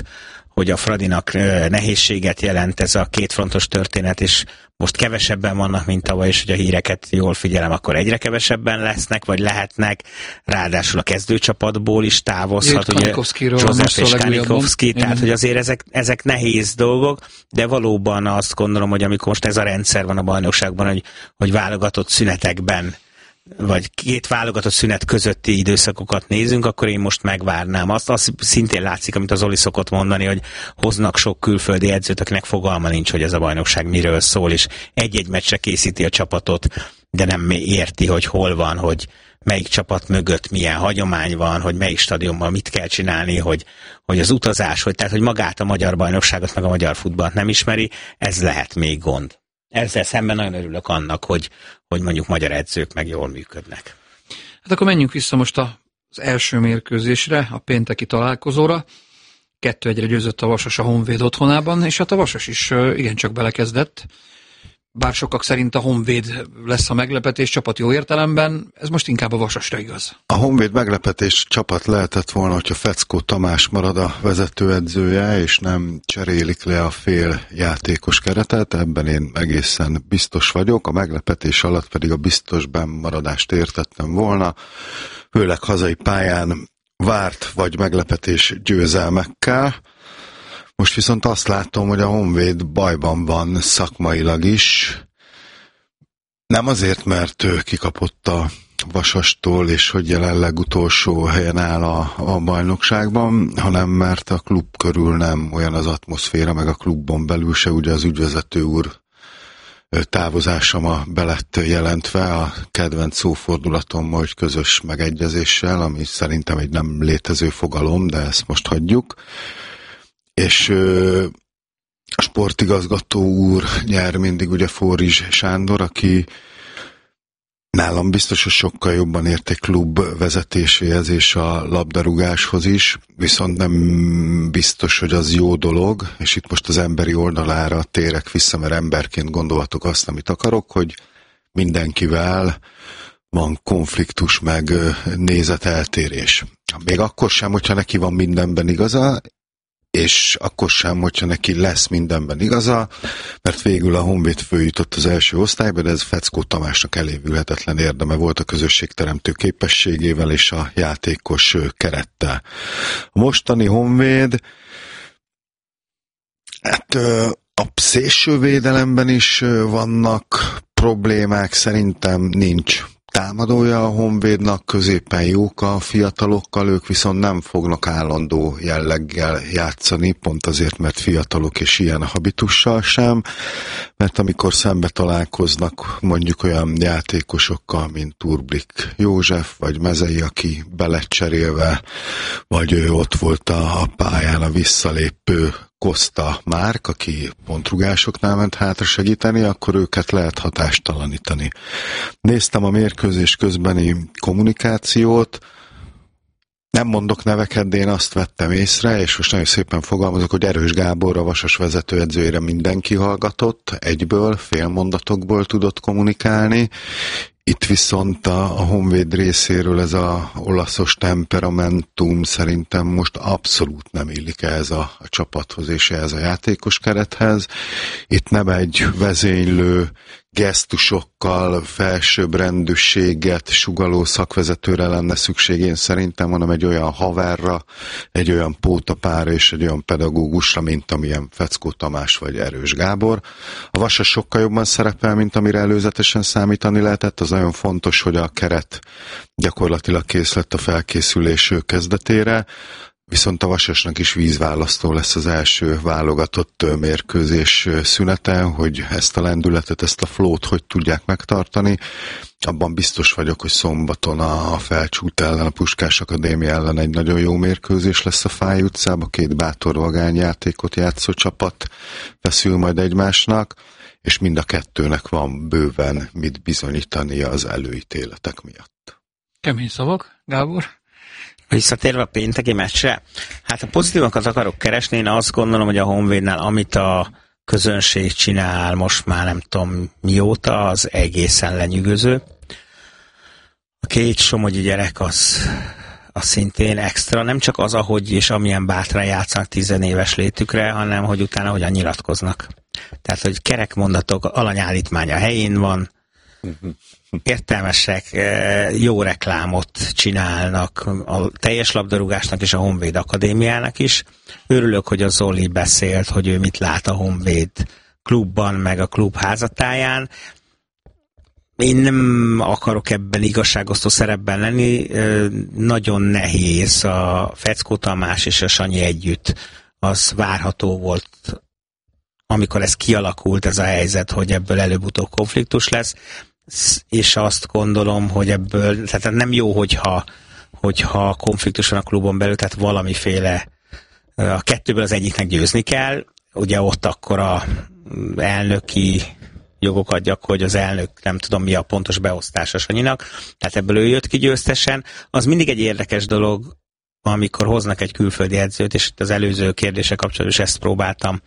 hogy a Fradinak nehézséget jelent ez a kétfrontos történet, és most kevesebben vannak, mint tavaly, és hogy a híreket jól figyelem, akkor egyre kevesebben lesznek, vagy lehetnek, ráadásul a kezdőcsapatból is távozhat, ugye József és Kanikovszki, tehát hogy azért ezek nehéz dolgok, de valóban azt gondolom, hogy amikor most ez a rendszer van a bajnokságban, hogy válogatott szünetekben vagy két válogatott szünet közötti időszakokat nézünk, akkor én most megvárnám. Azt szintén látszik, amit az Zoli szokott mondani, hogy hoznak sok külföldi edzőt, akinek fogalma nincs, hogy ez a bajnokság miről szól, és egy-egy meccsre készíti a csapatot, de nem érti, hogy hol van, hogy melyik csapat mögött milyen hagyomány van, hogy melyik stadionban mit kell csinálni, hogy az utazás, tehát hogy magát a magyar bajnokságot, meg a magyar futballt nem ismeri, ez lehet még gond. Ezzel szemben nagyon örülök annak, hogy mondjuk magyar edzők meg jól működnek. Hát akkor menjünk vissza most az első mérkőzésre, a pénteki találkozóra. 2-1-re győzött a Vasas a Honvéd otthonában, és hát a Vasas is igencsak belekezdett. Bár sokak szerint a Honvéd lesz a meglepetés csapat jó értelemben, ez most inkább a Vasasra igaz. A Honvéd meglepetés csapat lehetett volna, hogyha Feckó Tamás marad a vezetőedzője, és nem cserélik le a fél játékos keretet, ebben én egészen biztos vagyok, a meglepetés alatt pedig a biztos bennmaradást értettem volna, főleg hazai pályán várt vagy meglepetés győzelmekkel. Most viszont azt látom, hogy a Honvéd bajban van szakmailag is. Nem azért, mert ő kikapott a Vasastól, és hogy jelenleg utolsó helyen áll a bajnokságban, hanem mert a klub körül nem olyan az atmoszféra, meg a klubban belül se, ugye az ügyvezető úr távozása ma be lett jelentve a kedvenc szófordulatom, hogy közös megegyezéssel, ami szerintem egy nem létező fogalom, de ezt most hagyjuk. És a sportigazgató úr nyer mindig ugye Forrizs Sándor, aki nálam biztos, hogy sokkal jobban ért egy klub vezetéséhez és a labdarúgáshoz is, viszont nem biztos, hogy az jó dolog, és itt most az emberi oldalára térek vissza, mert emberként gondolhatok azt, amit akarok, hogy mindenkivel van konfliktus, meg nézeteltérés. Még akkor sem, hogyha neki van mindenben igaza, és akkor sem, hogyha neki lesz mindenben igaza, mert végül a Honvéd följutott az első osztályba, de ez Feckó Tamásnak elévülhetetlen érdeme volt a közösségteremtő képességével és a játékos kerettel. A mostani Honvéd, hát a szélsővédelemben is vannak problémák, szerintem nincs támadója a Honvédnak, középen jók a fiatalokkal, ők viszont nem fognak állandó jelleggel játszani, pont azért, mert fiatalok és ilyen habitussal sem, mert amikor szembe találkoznak mondjuk olyan játékosokkal, mint Turblik József, vagy Mezei, aki belecserélve, vagy ő ott volt a pályán a visszalépő Koszta Márk, aki pontrugásoknál ment hátra segíteni, akkor őket lehet hatástalanítani. Néztem a mérkőzés közbeni kommunikációt, nem mondok neveket, de én azt vettem észre, és most nagyon szépen fogalmazok, hogy Erős Gábor, a Vasas vezetőedzőjére mindenki hallgatott, egyből, félmondatokból tudott kommunikálni. Itt viszont a Honvéd részéről ez a olaszos temperamentum szerintem most abszolút nem illik ehhez a csapathoz és ehhez a játékos kerethez. Itt nem egy vezénylő gesztusokkal felsőbbrendűséget sugalló szakvezetőre lenne szükség, én szerintem, hanem egy olyan haverra, egy olyan pótapára és egy olyan pedagógusra, mint amilyen Feckó Tamás vagy Erős Gábor. A Vasas sokkal jobban szerepel, mint amire előzetesen számítani lehetett. Az nagyon fontos, hogy a keret gyakorlatilag kész lett a felkészülés kezdetére, viszont a Vasasnak is vízválasztó lesz az első válogatott mérkőzés szüneten, hogy ezt a lendületet, ezt a flót hogy tudják megtartani. Abban biztos vagyok, hogy szombaton a Felcsút ellen, a Puskás Akadémia ellen egy nagyon jó mérkőzés lesz a Fáy utcában, két bátor vagányjátékot játszó csapat feszül majd egymásnak, és mind a kettőnek van bőven mit bizonyítania az előítéletek miatt. Kemény szavak, Gábor? Visszatérve a pénteki meccsre, hát a pozitívakat akarok keresni, én azt gondolom, hogy a Honvédnál, amit a közönség csinál most már nem tudom mióta, az egészen lenyűgöző. A két somogyi gyerek az szintén extra, nem csak az, ahogy és amilyen bátran játszanak 10 éves létükre, hanem hogy utána hogyan nyilatkoznak. Tehát, hogy kerek mondatok, alanyállítmánya helyén van, értelmesek, jó reklámot csinálnak a teljes labdarúgásnak és a Honvéd Akadémiának is. Örülök, hogy a Zoli beszélt, hogy ő mit lát a Honvéd klubban, meg a klub házatáján. Én nem akarok ebben igazságosztó szerepben lenni, nagyon nehéz a Feckó Tamás és a Sanyi együtt, az várható volt, amikor ez kialakult, ez a helyzet, hogy ebből előbb-utóbb konfliktus lesz, és azt gondolom, hogy ebből, tehát nem jó, hogyha konfliktus van a klubon belül, tehát valamiféle, a kettőből az egyiknek győzni kell, ugye ott akkor a elnöki jogokat gyakorol, hogy az elnök nem tudom mi a pontos beosztása Sanyinak, tehát ebből ő jött ki győztesen. Az mindig egy érdekes dolog, amikor hoznak egy külföldi edzőt, és az előző kérdése kapcsolatban is ezt próbáltam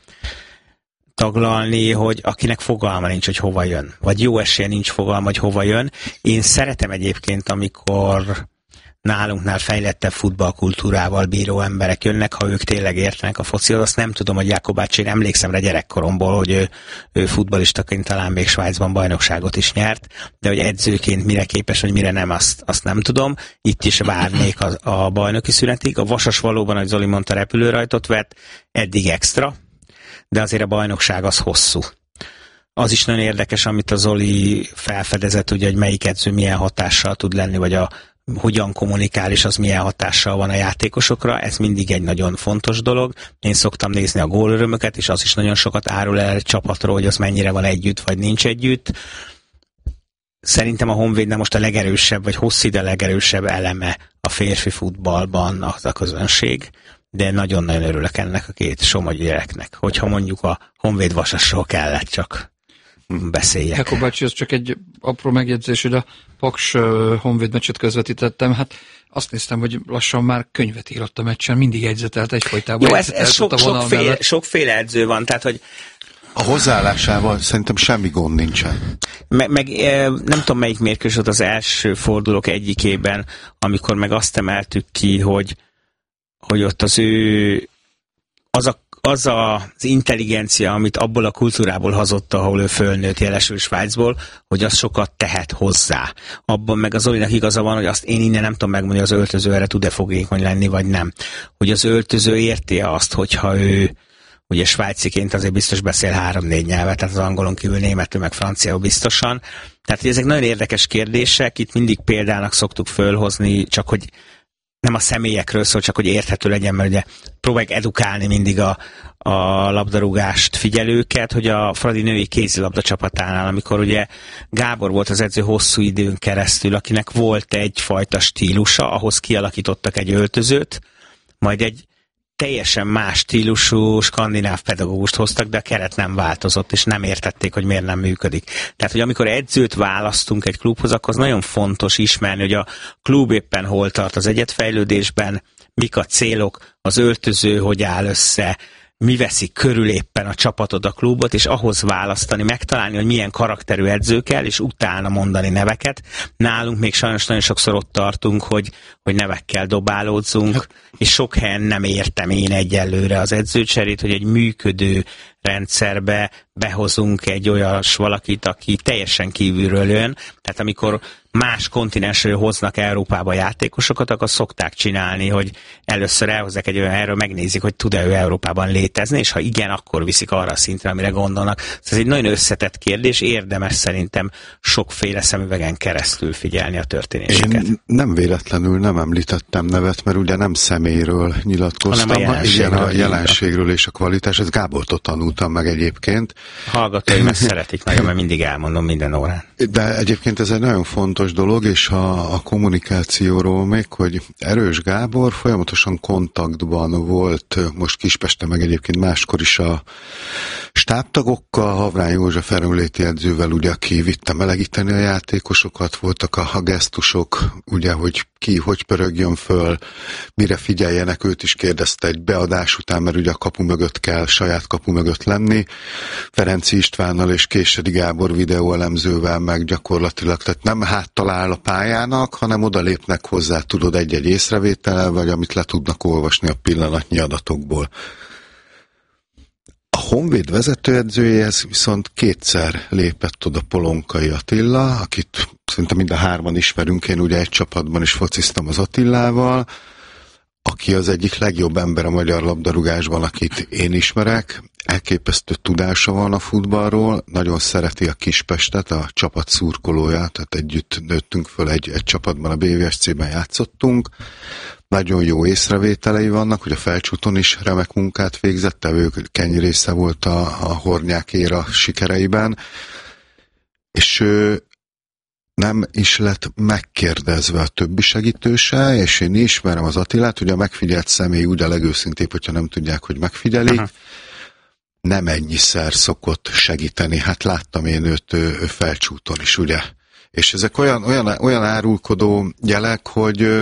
taglalni, hogy akinek fogalma nincs, hogy hova jön. Vagy jó esélye nincs fogalma, hogy hova jön. Én szeretem egyébként, amikor nálunknál fejlettebb futballkultúrával bíró emberek jönnek, ha ők tényleg értenek a focihoz. Azt nem tudom, hogy Jakobács, én emlékszem rá gyerekkoromból, hogy ő futballistaként talán még Svájcban bajnokságot is nyert, de hogy edzőként mire képes, vagy mire nem, azt nem tudom. Itt is várnék a bajnoki szünetig. A Vasas valóban, ahogy Zoli mondta, repülőrajtot vett, eddig extra, de azért a bajnokság az hosszú. Az is nagyon érdekes, amit a Zoli felfedezett, ugye, hogy melyik edző milyen hatással tud lenni, vagy hogyan kommunikál, és az milyen hatással van a játékosokra. Ez mindig egy nagyon fontos dolog. Én szoktam nézni a gólörömöket, és az is nagyon sokat árul el egy csapatról, hogy az mennyire van együtt, vagy nincs együtt. Szerintem a Honvédnek most a legerősebb, vagy hosszú ide legerősebb eleme a férfi futballban az a közönség, de nagyon-nagyon örülök ennek a két somogyi gyereknek, hogyha mondjuk a Honvéd Vasasról kellett csak beszéljek. Heko bácsi, az csak egy apró megjegyzés, hogy a Paks Honvéd meccset közvetítettem, hát azt néztem, hogy lassan már könyvet írott a meccsen, mindig jegyzetelt egyfolytában. Jó, ez sokféle edző van, tehát hogy a hozzáállásával szerintem semmi gond nincsen. Meg nem tudom, melyik mérkőzés volt az első fordulók egyikében, amikor meg azt emeltük ki, hogy ott az ő az intelligencia, amit abból a kultúrából hazott, ahol ő fölnőtt, jelesül Svájcból, hogy az sokat tehet hozzá. Abban meg az Zolinak igaza van, hogy azt én innen nem tudom megmondani, hogy az öltöző erre tud-e fogékony lenni, vagy nem. Hogy az öltöző érti azt, hogyha ő ugye svájciként azért biztos beszél 3-4 nyelvet, tehát az angolon kívül németül, meg franciául biztosan. Tehát, hogy ezek nagyon érdekes kérdések, itt mindig példának szoktuk fölhozni, csak hogy nem a személyekről szól, csak hogy érthető legyen, mert ugye próbáljuk edukálni mindig a labdarúgást figyelőket, hogy a Fradi női kézilabda csapatánál, amikor ugye Gábor volt az edző hosszú időn keresztül, akinek volt egyfajta stílusa, ahhoz kialakítottak egy öltözőt, majd egy teljesen más stílusú skandináv pedagógust hoztak, de a keret nem változott, és nem értették, hogy miért nem működik. Tehát, hogy amikor edzőt választunk egy klubhoz, akkor az nagyon fontos ismerni, hogy a klub éppen hol tart az egyetfejlődésben, mik a célok, az öltöző hogy áll össze, mi veszi körül éppen a csapatod, a klubot, és ahhoz választani, megtalálni, hogy milyen karakterű edző kell, és utána mondani neveket. Nálunk még sajnos nagyon sokszor ott tartunk, hogy nevekkel dobálódzunk, és sok helyen nem értem én egyelőre az edzőcserét, hogy egy működő rendszerbe behozunk egy olyas valakit, aki teljesen kívülről jön. Tehát amikor más kontinensről hoznak Európába játékosokat, akkor szokták csinálni, hogy először elhozzák egy olyan erről, megnézik, hogy tud-e ő Európában létezni, és ha igen, akkor viszik arra a szintre, amire gondolnak. Ez egy nagyon összetett kérdés, érdemes szerintem sokféle szemüvegen keresztül figyelni a történéseket. Én nem véletlenül nem említettem nevet, mert ugye nem személyről nyilatkoztam, a jelenségről és a kvalitás, ez Gábortól tanultam meg egyébként. Hallgatóim ezt szeretik nagyon, mert mindig elmondom minden órán. De egyébként ez egy nagyon fontos dolog, és a kommunikációról még, hogy Erős Gábor folyamatosan kontaktban volt, most Kispesten, meg egyébként máskor is a stábtagokkal, Havrány József erőnléti edzővel, ugye, aki vitte melegíteni a játékosokat, voltak a gesztusok, ugye, hogy ki, hogy pörögjön föl, mire figyeljenek, őt is kérdezte egy beadás után, mert ugye a kapu mögött kell, saját kapu mögött tudott lenni. Ferenci Istvánnal és Késedi Gábor videóelemzővel meg gyakorlatilag, tehát nem háttal áll a pályának, hanem odalépnek hozzá, tudod, egy-egy észrevétellel, vagy amit le tudnak olvasni a pillanatnyi adatokból. A Honvéd vezetőedzőjéhez viszont kétszer lépett oda Polonkai Attila, akit szerintem mind a hárman ismerünk, én ugye egy csapatban is fociztam az Attilával, aki az egyik legjobb ember a magyar labdarúgásban, akit én ismerek. Elképesztő tudása van a futballról, nagyon szereti a Kispestet, a csapat szurkolója, tehát együtt nőttünk föl egy csapatban, a BVSC-ben játszottunk. Nagyon jó észrevételei vannak, hogy a Felcsúton is remek munkát végzett, tevőkennyi része volt a Hornyák éra sikereiben, és nem is lett megkérdezve a többi segítőse, és én ismerem az Attilát, hogy a megfigyelt személy úgy a legőszintébb, hogyha nem tudják, hogy megfigyelik, nem ennyiszer szokott segíteni. Hát láttam én őt Felcsúton is, ugye? És ezek olyan árulkodó jelek, hogy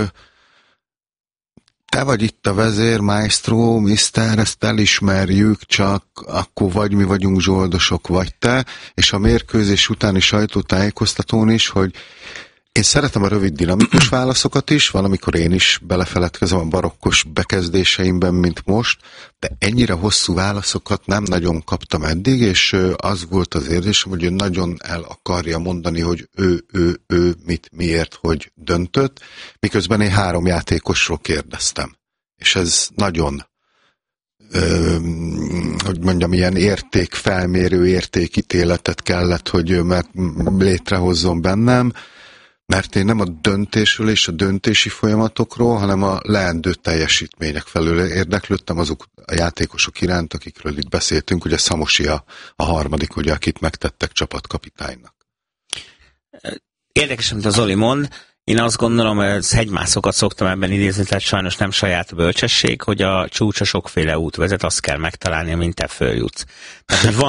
te vagy itt a vezér, maestro, mister, ezt elismerjük, csak akkor vagy mi vagyunk zsoldosok, vagy te, és a mérkőzés utáni sajtótájékoztatón is, hogy én szeretem a rövid dinamikus válaszokat is, van, amikor én is belefeledkezem a barokkos bekezdéseimben, mint most, de ennyire hosszú válaszokat nem nagyon kaptam eddig, és az volt az érzésem, hogy ő nagyon el akarja mondani, hogy ő mit, miért, hogy döntött, miközben én 3 játékosról kérdeztem. És ez nagyon, hogy mondjam, ilyen értékfelmérő, értékítéletet kellett, hogy létrehozzon bennem, mert én nem a döntésről és a döntési folyamatokról, hanem a leendő teljesítmények felől érdeklődtem azok a játékosok iránt, akikről itt beszéltünk, ugye Szamosi a harmadik, ugye, akit megtettek csapatkapitánynak. Érdekes, amit az Zoli mond. Én azt gondolom, hogy hegymászokat szoktam ebben idézni, tehát sajnos nem saját bölcsesség, hogy a csúcsa sokféle út vezet, azt kell megtalálni, amint te följutsz. Tehát, hogy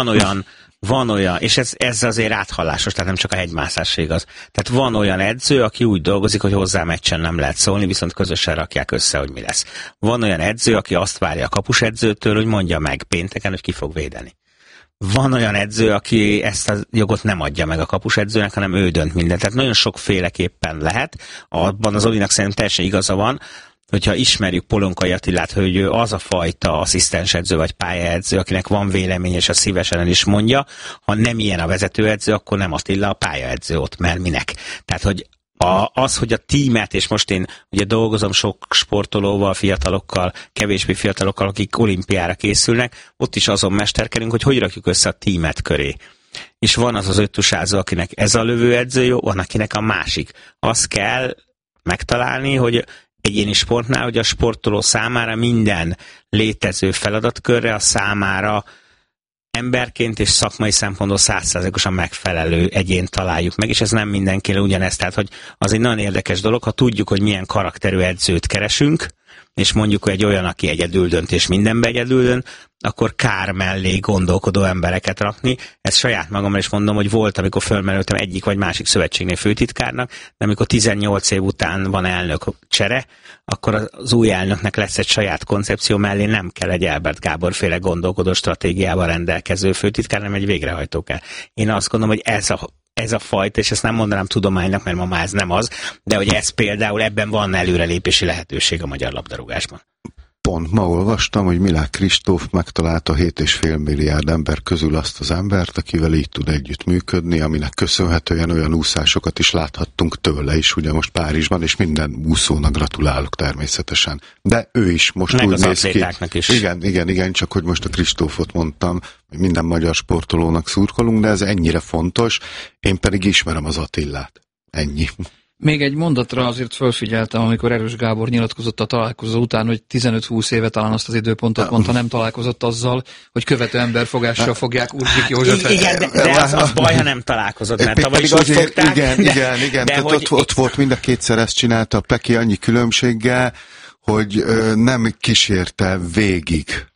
van olyan, és ez azért áthallásos, tehát nem csak a hegymászás igaz. Tehát van olyan edző, aki úgy dolgozik, hogy hozzá meccsen nem lehet szólni, viszont közösen rakják össze, hogy mi lesz. Van olyan edző, aki azt várja a kapusedzőtől, hogy mondja meg pénteken, hogy ki fog védeni. Van olyan edző, aki ezt a jogot nem adja meg a kapusedzőnek, hanem ő dönt mindent. Tehát nagyon sokféleképpen lehet. Abban az Olinak szerintem teljesen igaza van, hogyha ismerjük Polonkai Attilát, hogy ő az a fajta asszisztensedző vagy pályaedző, akinek van véleménye, és a szívesen el is mondja, ha nem ilyen a vezetőedző, akkor nem Attila a pályaedző ott, mert minek. Tehát, hogy az, hogy a tímet, és most én ugye dolgozom sok sportolóval, fiatalokkal, kevésbé fiatalokkal, akik olimpiára készülnek, ott is azon mesterkedünk, hogy rakjuk össze a tímet köré. És van az öttusázó, akinek ez a lövőedző jó, van akinek a másik. Azt kell megtalálni, hogy egyéni sportnál, hogy a sportoló számára minden létező feladatkörre a számára emberként és szakmai szempontból 100%-osan megfelelő egyént találjuk meg, és ez nem mindenkire ugyanez. Tehát, hogy az egy nagyon érdekes dolog, ha tudjuk, hogy milyen karakterű edzőt keresünk, és mondjuk, hogy egy olyan, aki egyedül dönt, és mindenbe egyedül dönt, akkor kár mellé gondolkodó embereket rakni. Ezt saját magamra is mondom, hogy volt, amikor fölmerültem egyik vagy másik szövetségnél főtitkárnak, de amikor 18 év után van elnök csere, akkor az új elnöknek lesz egy saját koncepció, mellé nem kell egy Elbert Gábor féle gondolkodó stratégiával rendelkező főtitkár, hanem egy végrehajtó kell. Én azt gondolom, hogy ez a fajta, és ezt nem mondanám tudománynak, mert ma már ez nem az, de hogy ez például ebben van előrelépési lehetőség a magyar labdarúgásban. Pont ma olvastam, hogy Milák Kristóf megtalálta 7,5 milliárd ember közül azt az embert, akivel így tud együtt működni, aminek köszönhetően olyan úszásokat is láthattunk tőle is, ugye most Párizsban, és minden úszónak gratulálok természetesen. De ő is most meg úgy néz ki. Is. Igen, csak hogy most a Kristófot mondtam, hogy minden magyar sportolónak szurkolunk, de ez ennyire fontos, én pedig ismerem az Attilát. Ennyi. Még egy mondatra azért fölfigyeltem, amikor Erős Gábor nyilatkozott a találkozó után, hogy 15-20 éve talán azt az időpontot mondta, nem találkozott azzal, hogy követő emberfogással fogják Urzsik Józsefet. Igen, de az baj, ha nem találkozott, mert tavaly is azért, fogták. Igen, de ott volt mind a kétszer ezt csinálta a Peki annyi különbséggel, hogy nem kísérte végig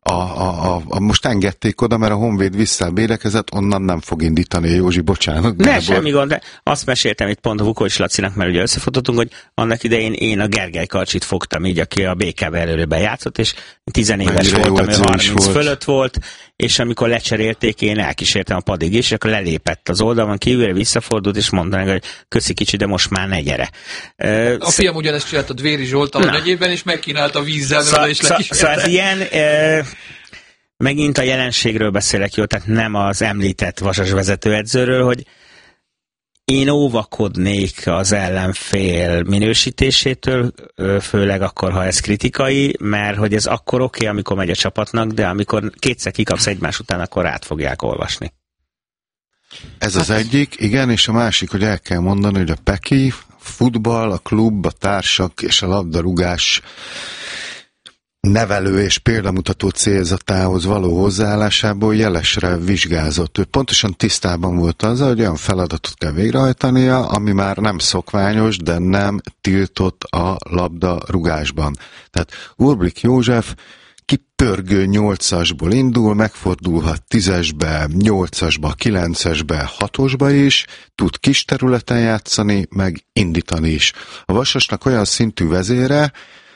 most engedték oda, mert a Honvéd visszabérekezett, onnan nem fog indítani a Józsi, bocsánat. Ne, semmi gond, de azt meséltem itt pont a Vukovics Lacinak, mert ugye összefutottunk, hogy annak idején én a Gergely Karcsit fogtam így, aki a BKV előre játszott, és 10 éves voltam, ő 30 fölött volt, és amikor lecserélték, én elkísértem a padig is, és akkor lelépett az oldalon kívülre, visszafordult, és mondanak, hogy köszi kicsi, de most már ne gyere. A fiam ugyanezt csinált a Dvéri Zsoltal a negyében, és megkínálta vízzel, és lekísérte. Szóval ez ilyen... Megint a jelenségről beszélek, jó, tehát nem az említett Vasas vezetőedzőről, hogy én óvakodnék az ellenfél minősítésétől, főleg akkor, ha ez kritikai, mert hogy ez akkor oké, amikor megy a csapatnak, de amikor kétszer kikapsz egymás után, akkor át fogják olvasni. Ez az egyik, igen, és a másik, hogy el kell mondani, hogy a Peki, futball, a klub, a társak és a labdarúgás nevelő és példamutató célzatához való hozzáállásából jelesre vizsgázott. Ő pontosan tisztában volt azzal, hogy olyan feladatot kell végrehajtania, ami már nem szokványos, de nem tiltott a labdarúgásban. Tehát Urblik József kipörgő 8-asból indul, megfordulhat 10-esbe, 8-asba, 9-esbe, 6-osba is, tud kis területen játszani, meg indítani is. A Vasasnak olyan szintű vezére,